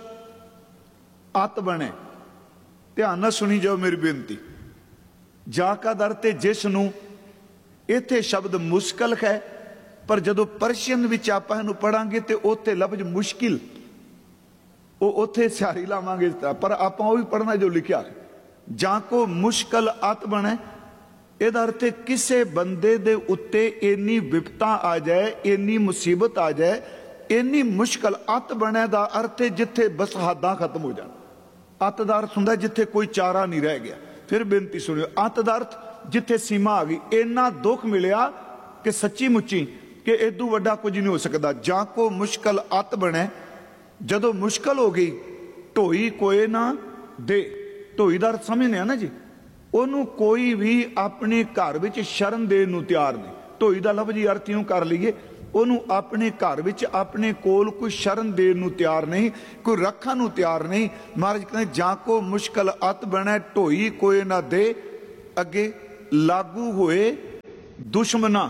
अत बने। ध्यान नाल सुनी जाओ मेरी बेनती। जा का दर ते जिस नूं, इत्थे शब्द मुश्किल है, पर जदों परशियन विच आपां इहनूं पढ़ांगे ते उत्थे लफ्ज मुश्किल, वो उत्थे सियारी लावांगे, पर आपां ओही पढ़ना जो लिखिया है। जाको मुश्किल अत बने, इहदा अर्थ किसे बंदे दे उत्ते इन्नी विपता आ जाए, इन्नी मुसीबत आ जाए, इन्नी मुश्किल। अत बने दा अर्थ जिथे बस हदां खत्म हो जाए। अत दा अर्थ हुंदा जिथे कोई चारा नहीं रह गया। फिर बेनती सुनियो, अत दा अर्थ जिथे सीमा आ गई, इन्ना दुख मिलिया कि सच्ची मुच्ची कि इदू वड्डा कुछ नहीं हो सकता। जाको मुश्किल अत बने, जदों मुश्किल हो गई ढोई कोई ना दे। ढोई दा अर्थ समझने ना जी, ਉਹਨੂੰ कोई भी अपने घर विच शरण देण नूं तैयार नहीं। ढोई दा लफ्ज़ अर्थ यूं कर लीए ਉਹਨੂੰ ਆਪਣੇ ਘਰ ਵਿੱਚ ਆਪਣੇ ਕੋਲ ਕੋਈ ਸ਼ਰਨ ਦੇਣ ਨੂੰ ਤਿਆਰ ਨਹੀਂ, ਕੋਈ ਰੱਖਣ ਨੂੰ ਤਿਆਰ ਨਹੀਂ। ਮਹਾਰਾਜ ਕਹਿੰਦੇ ਜਾਂ ਕੋ ਮੁਸ਼ਕਲ ਅਤ ਬਣੈ ਢੋਈ ਕੋਈ ਨਾ ਦੇ, ਅੱਗੇ ਲਾਗੂ ਹੋਏ ਦੁਸ਼ਮਣਾ,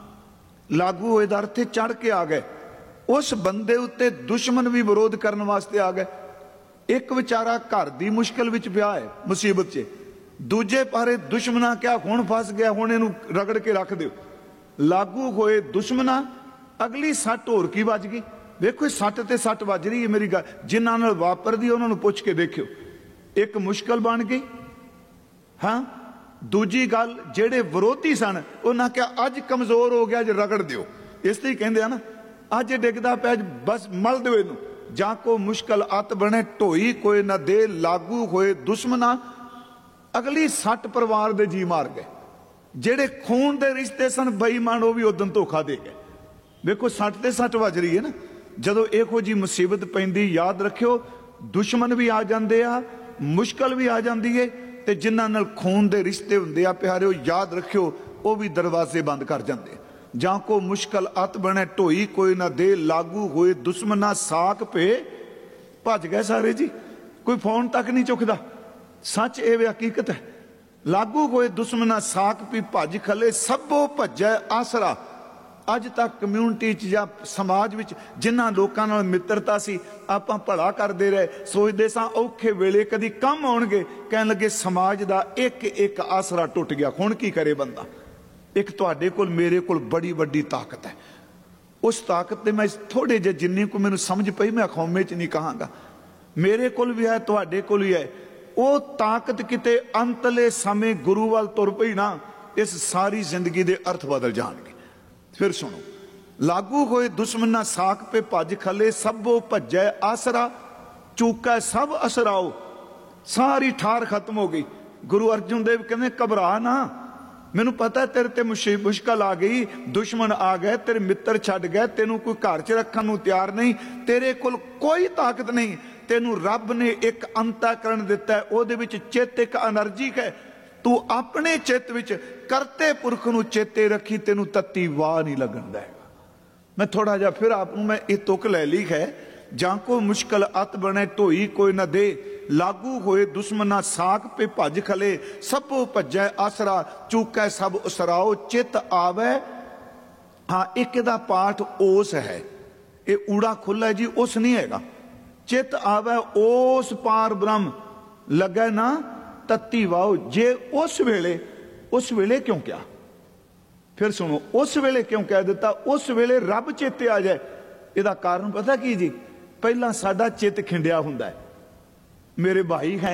ਲਾਗੂ ਹੋਏ ਦਾ ਅਰਥ ਚੜ ਕੇ ਆ ਗਏ। ਉਸ ਬੰਦੇ ਉੱਤੇ ਦੁਸ਼ਮਣ ਵੀ ਵਿਰੋਧ ਕਰਨ ਵਾਸਤੇ ਆ ਗਏ। ਇੱਕ ਵਿਚਾਰਾ ਘਰ ਦੀ ਮੁਸ਼ਕਲ ਵਿੱਚ ਪਿਆ ਹੈ, ਮੁਸੀਬਤ 'ਚ, ਦੂਜੇ ਪਾਰੇ ਦੁਸ਼ਮਣਾ ਕਿਆ ਹੁਣ ਫਸ ਗਿਆ, ਹੁਣ ਇਹਨੂੰ ਰਗੜ ਕੇ ਰੱਖ ਦਿਓ। ਲਾਗੂ ਹੋਏ ਦੁਸ਼ਮਣਾ, ਅਗਲੀ ਸੱਟ ਹੋਰ ਕੀ ਵੱਜ ਗਈ। ਵੇਖੋ ਸੱਟ ਤੇ ਸੱਟ ਵੱਜ ਰਹੀ ਹੈ। ਮੇਰੀ ਗੱਲ ਜਿਨ੍ਹਾਂ ਨਾਲ ਵਾਪਰਦੀ ਉਹਨਾਂ ਨੂੰ ਪੁੱਛ ਕੇ ਦੇਖਿਓ। ਇੱਕ ਮੁਸ਼ਕਲ ਬਣ ਗਈ, ਹਾਂ। ਦੂਜੀ ਗੱਲ ਜਿਹੜੇ ਵਿਰੋਧੀ ਸਨ ਉਹਨਾਂ ਕਿਹਾ ਅੱਜ ਕਮਜ਼ੋਰ ਹੋ ਗਿਆ, ਅੱਜ ਰਗੜ ਦਿਓ। ਇਸ ਲਈ ਕਹਿੰਦੇ ਆ ਨਾ, ਅੱਜ ਡਿੱਗਦਾ ਪਿਆ ਬਸ ਮਲ ਦਿਓ ਇਹਨੂੰ। ਜਾਂ ਕੋ ਮੁਸ਼ਕਲ ਅਤ ਬਣੇ ਢੋਈ ਕੋਈ ਨਾ ਦੇ, ਲਾਗੂ ਹੋਏ ਦੁਸ਼ਮਣਾ, ਅਗਲੀ ਸੱਟ ਪਰਿਵਾਰ ਦੇ ਜੀ ਮਾਰ ਗਏ। ਜਿਹੜੇ ਖੂਨ ਦੇ ਰਿਸ਼ਤੇ ਸਨ ਬੇਈਮਾਨ, ਉਹ ਵੀ ਉਦੋਂ ਧੋਖਾ ਦੇ ਗਏ। ਵੇਖੋ ਸੱਟ ਤੇ ਸੱਟ ਵੱਜ ਰਹੀ ਹੈ ਨਾ। ਜਦੋਂ ਇਹੋ ਜੀ ਮੁਸੀਬਤ ਪੈਂਦੀ, ਯਾਦ ਰੱਖਿਓ ਦੁਸ਼ਮਣ ਵੀ ਆ ਜਾਂਦੇ ਆ, ਮੁਸ਼ਕਲ ਵੀ ਆ ਜਾਂਦੀ ਹੈ, ਤੇ ਜਿਨ੍ਹਾਂ ਨਾਲ ਖੂਨ ਦੇ ਰਿਸ਼ਤੇ ਹੁੰਦੇ ਆ ਪਿਆਰਿਓ, ਯਾਦ ਰੱਖਿਓ ਉਹ ਵੀ ਦਰਵਾਜ਼ੇ ਬੰਦ ਕਰ ਜਾਂਦੇ। ਜਾਂ ਕੋ ਮੁਸ਼ਕਲ ਅਤ ਬਣੇ ਢੋਈ ਕੋਈ ਨਾ ਦੇ, ਲਾਗੂ ਹੋਏ ਦੁਸ਼ਮਣਾ ਸਾਕ ਪੇ, ਭੱਜ ਗਏ ਸਾਰੇ ਜੀ। ਕੋਈ ਫੋਨ ਤੱਕ ਨਹੀਂ ਚੁੱਕਦਾ। ਸੱਚ ਇਹ ਵੀ ਹਕੀਕਤ ਹੈ। ਲਾਗੂ ਹੋਏ ਦੁਸ਼ਮਣਾ ਸਾਕ ਪੀ, ਭੱਜ ਖਲੇ ਸਭੋ ਭੱਜੈ ਆਸਰਾ। ਅੱਜ ਤੱਕ ਕਮਿਊਨਿਟੀ 'ਚ ਜਾਂ ਸਮਾਜ ਵਿੱਚ ਜਿਨ੍ਹਾਂ ਲੋਕਾਂ ਨਾਲ ਮਿੱਤਰਤਾ ਸੀ, ਆਪਾਂ ਭਲਾ ਕਰਦੇ ਰਹੇ, ਸੋਚਦੇ ਸਾਂ ਔਖੇ ਵੇਲੇ ਕਦੀ ਕੰਮ ਆਉਣਗੇ, ਕਹਿਣ ਲੱਗੇ ਸਮਾਜ ਦਾ ਇੱਕ ਇੱਕ ਆਸਰਾ ਟੁੱਟ ਗਿਆ। ਹੁਣ ਕੀ ਕਰੇ ਬੰਦਾ। ਇੱਕ ਤੁਹਾਡੇ ਕੋਲ ਮੇਰੇ ਕੋਲ ਬੜੀ ਵੱਡੀ ਤਾਕਤ ਹੈ। ਉਸ ਤਾਕਤ ਤੇ ਮੈਂ ਥੋੜੇ ਜਿਹੇ ਜਿੰਨੀ ਕੋ ਮੈਨੂੰ ਸਮਝ ਪਈ, ਮੈਂ ਖੌਮੇ 'ਚ ਨਹੀਂ ਕਹਾਂਗਾ, ਮੇਰੇ ਕੋਲ ਵੀ ਹੈ, ਤੁਹਾਡੇ ਕੋਲ ਵੀ ਹੈ। ਉਹ ਤਾਕਤ ਕਿਤੇ ਅੰਤਲੇ ਸਮੇਂ ਗੁਰੂ ਵੱਲ ਤੁਰ ਪਈ ਨਾ, ਇਸ ਸਾਰੀ ਜ਼ਿੰਦਗੀ ਦੇ ਅਰਥ ਬਦਲ ਜਾਣਗੇ। ਫਿਰ ਸੁਣੋ, ਲਾਗੂ ਹੋਏ ਦੁਸ਼ਮਣਾ ਸਾਕ ਪੇ, ਭੱਜ ਖਲੇ ਸਭੋ ਭੱਜੈ ਆਸਰਾ, ਚੂਕਾ ਸਭ ਅਸਰਾਓ। ਸਾਰੀ ਠਾਰ ਖਤਮ ਹੋ ਗਈ। ਗੁਰੂ ਅਰਜਨ ਦੇਵ ਕਹਿੰਦੇ ਘਬਰਾ ਨਾ, ਮੈਨੂੰ ਪਤਾ ਤੇਰੇ ਤੇ ਮੁਸ਼ਕਲ ਆ ਗਈ, ਦੁਸ਼ਮਣ ਆ ਗਏ, ਤੇਰੇ ਮਿੱਤਰ ਛੱਡ ਗਏ, ਤੈਨੂੰ ਕੋਈ ਘਰ 'ਚ ਰੱਖਣ ਨੂੰ ਤਿਆਰ ਨਹੀਂ, ਤੇਰੇ ਕੋਲ ਕੋਈ ਤਾਕਤ ਨਹੀਂ। ਤੈਨੂੰ ਰੱਬ ਨੇ ਇੱਕ ਅੰਤःਕਰਨ ਦਿੱਤਾ ਹੈ, ਉਹਦੇ ਵਿੱਚ ਚਿੱਤ ਇੱਕ એનર્ਜੀ ਹੈ। ਤੂੰ ਆਪਣੇ ਚਿੱਤ ਵਿੱਚ ਕਰਤੇ ਪੁਰਖ ਨੂੰ ਚੇਤੇ ਰੱਖੀ, ਤੈਨੂੰ ਤੱਤੀ ਵਾਹ ਨਹੀਂ ਲੱਗਣ ਦੇਗਾ। ਮੈਂ ਥੋੜਾ ਜਿਹਾ ਫਿਰ ਆਪ ਨੂੰ ਮੈਂ ਇਹ ਤੁਕ ਲੈ ਲਈ ਹੈ। ਜਾਂ ਕੋ ਮੁਸ਼ਕਲ ਅਤ ਬਣੇ ਢੋਈ ਕੋਈ ਨਾ ਦੇ, ਲਾਗੂ ਹੋਏ ਦੁਸ਼ਮਣਾ ਸਾਕ ਪੇ, ਭੱਜ ਖਲੇ ਸਭੋ ਭੱਜੈ ਆਸਰਾ, ਚੂਕੈ ਸਭ ਉਸਰਾਓ ਚਿੱਤ ਆਵੇ। ਹਾਂ, ਇੱਕ ਇਹਦਾ ਪਾਠ ਉਸ ਹੈ, ਇਹ ਊੜਾ ਖੁੱਲਾ ਜੀ, ਉਸ ਨਹੀਂ ਹੈਗਾ। ਚਿੱਤ ਆਵੇ ਉਸ ਪਾਰ ਬ੍ਰਹਮ, ਲੱਗੇ ਨਾ ਤੱਤੀ ਵਾਓ। ਜੇ ਉਸ ਵੇਲੇ, ਉਸ ਵੇਲੇ ਕਿਉਂ ਕਿਹਾ? ਫਿਰ ਸੁਣੋ, ਉਸ ਵੇਲੇ ਕਿਉਂ ਕਹਿ ਦਿੱਤਾ? ਉਸ ਵੇਲੇ ਰੱਬ ਚੇਤੇ ਆ ਜਾਏ। ਇਹਦਾ ਕਾਰਨ ਪਤਾ ਕੀ ਜੀ? ਪਹਿਲਾਂ ਸਾਡਾ ਚਿੱਤ ਖਿੰਡਿਆ ਹੁੰਦਾ ਹੈ। मेरे भाई हैं,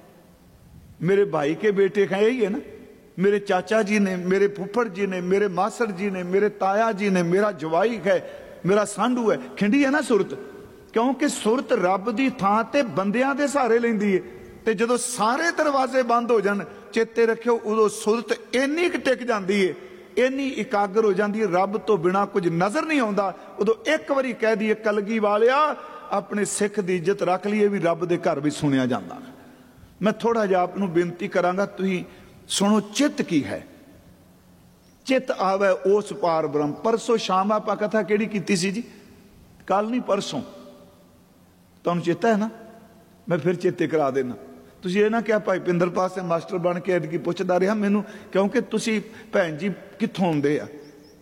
मेरे भाई के बेटे हैं, यही है ना। मेरे चाचा जी ने, मेरे फुफड़ जी ने, मेरे मासड़ जी ने, मेरे ताया जी ने, मेरा जवाई है, मेरा सांडू है। खिंडी है ना सुरत, क्योंकि सुरत रब दी थां ते बंदियां दे सहारे लैंदी है। ते जदों सारे दरवाजे बंद हो जान, चेते रखियो, उदों सुरत इन्नी क टिक जाती है, इन्नी इकागर हो जाती है, रब तो बिना कुछ नजर नहीं आउंदा। उदों एक बारी कह दिए कलगी वालिया अपने सिख की इज्जत रख लीए, भी रब के घर भी सुनिया जाता। मैं थोड़ा जिहा आप नूं बेनती करांगा, तुसीं सुनो चित्त की है। चित्त आवे उस पार ब्रह्म। परसों शाम आप कथा केड़ी कीती सी जी? कल नहीं परसों, तुहानूं चेता है ना? मैं फिर चेते करा देना। तुसीं ये ना क्या भाई पिंदर पास मास्टर बन के एडकी पुछदा रहा मैनूं, क्योंकि तुसीं भैन जी कित्थों आउंदे आ,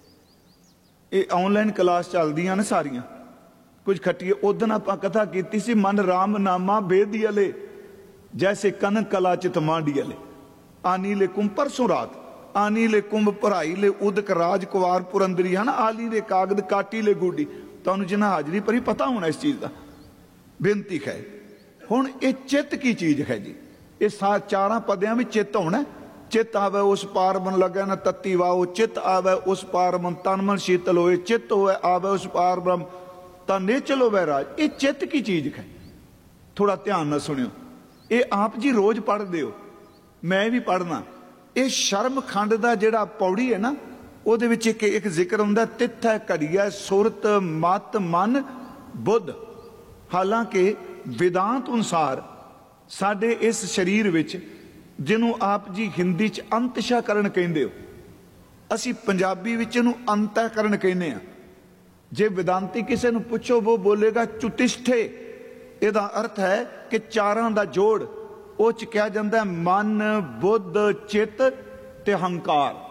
ये ऑनलाइन क्लास चलदियां ने सारियां, कुछ खट्टिए। उदन आप कथा की सी, मन राम नामा बेदी अले, जैसे कनक कला चित मांडी अले, आनी ले कुंभ। परसों रात आनी ले कुंभ भराई ले उदक राज कुवार पुरंदरी है ना, आली ले कागद काटी ले गुडी। तुहानूं जिन्हां हाजरी भरी पता होना इस चीज़ का। बेनती है हुण ये चित्त की चीज़ है जी? ये सा चारां पदियां में चित्त होना। चित्त आवे उस पार मन लगे ना तत्ती वाओ, चित्त आवे उस पार मन तन मन शीतल होए, चित्त होए आवे उस पार ब्रह्म तने चलो वैराज। ये चित्त की चीज है। थोड़ा ध्यान न सुनियो, ये आप जी रोज पढ़ते हो, मैं भी पढ़ना। ये शर्म खंड का जिहड़ा पौड़ी है ना, ਉਹਦੇ ਵਿੱਚ ਇੱਕ ਇੱਕ ਜ਼ਿਕਰ ਹੁੰਦਾ, ਤਿੱਥ ਹੈ ਘੜੀਆ ਸੁਰਤ ਮਤ ਮਨ ਬੁੱਧ। ਹਾਲਾਂਕਿ ਵਿਦਾਂਤ ਅਨੁਸਾਰ ਸਾਡੇ ਇਸ ਸਰੀਰ ਵਿੱਚ, ਜਿਹਨੂੰ ਆਪ ਜੀ ਹਿੰਦੀ ਚ ਅੰਤਸ਼ਾਕਰਨ ਕਹਿੰਦੇ ਹੋ, ਅਸੀਂ ਪੰਜਾਬੀ ਵਿੱਚ ਇਹਨੂੰ ਅੰਤःਕਰਨ ਕਹਿੰਦੇ ਆ। ਜੇ ਵਿਦਾਂਤੀ ਕਿਸੇ ਨੂੰ ਪੁੱਛੋ ਉਹ ਬੋਲੇਗਾ ਚੁਤਿਸ਼ਠੇ। ਇਹਦਾ ਅਰਥ ਹੈ ਕਿ ਚਾਰਾਂ ਦਾ ਜੋੜ। ਉਹ ਚ ਕਿਹਾ ਜਾਂਦਾ ਮਨ, ਬੁੱਧ, ਚਿੱਤ ਤੇ ਹੰਕਾਰ।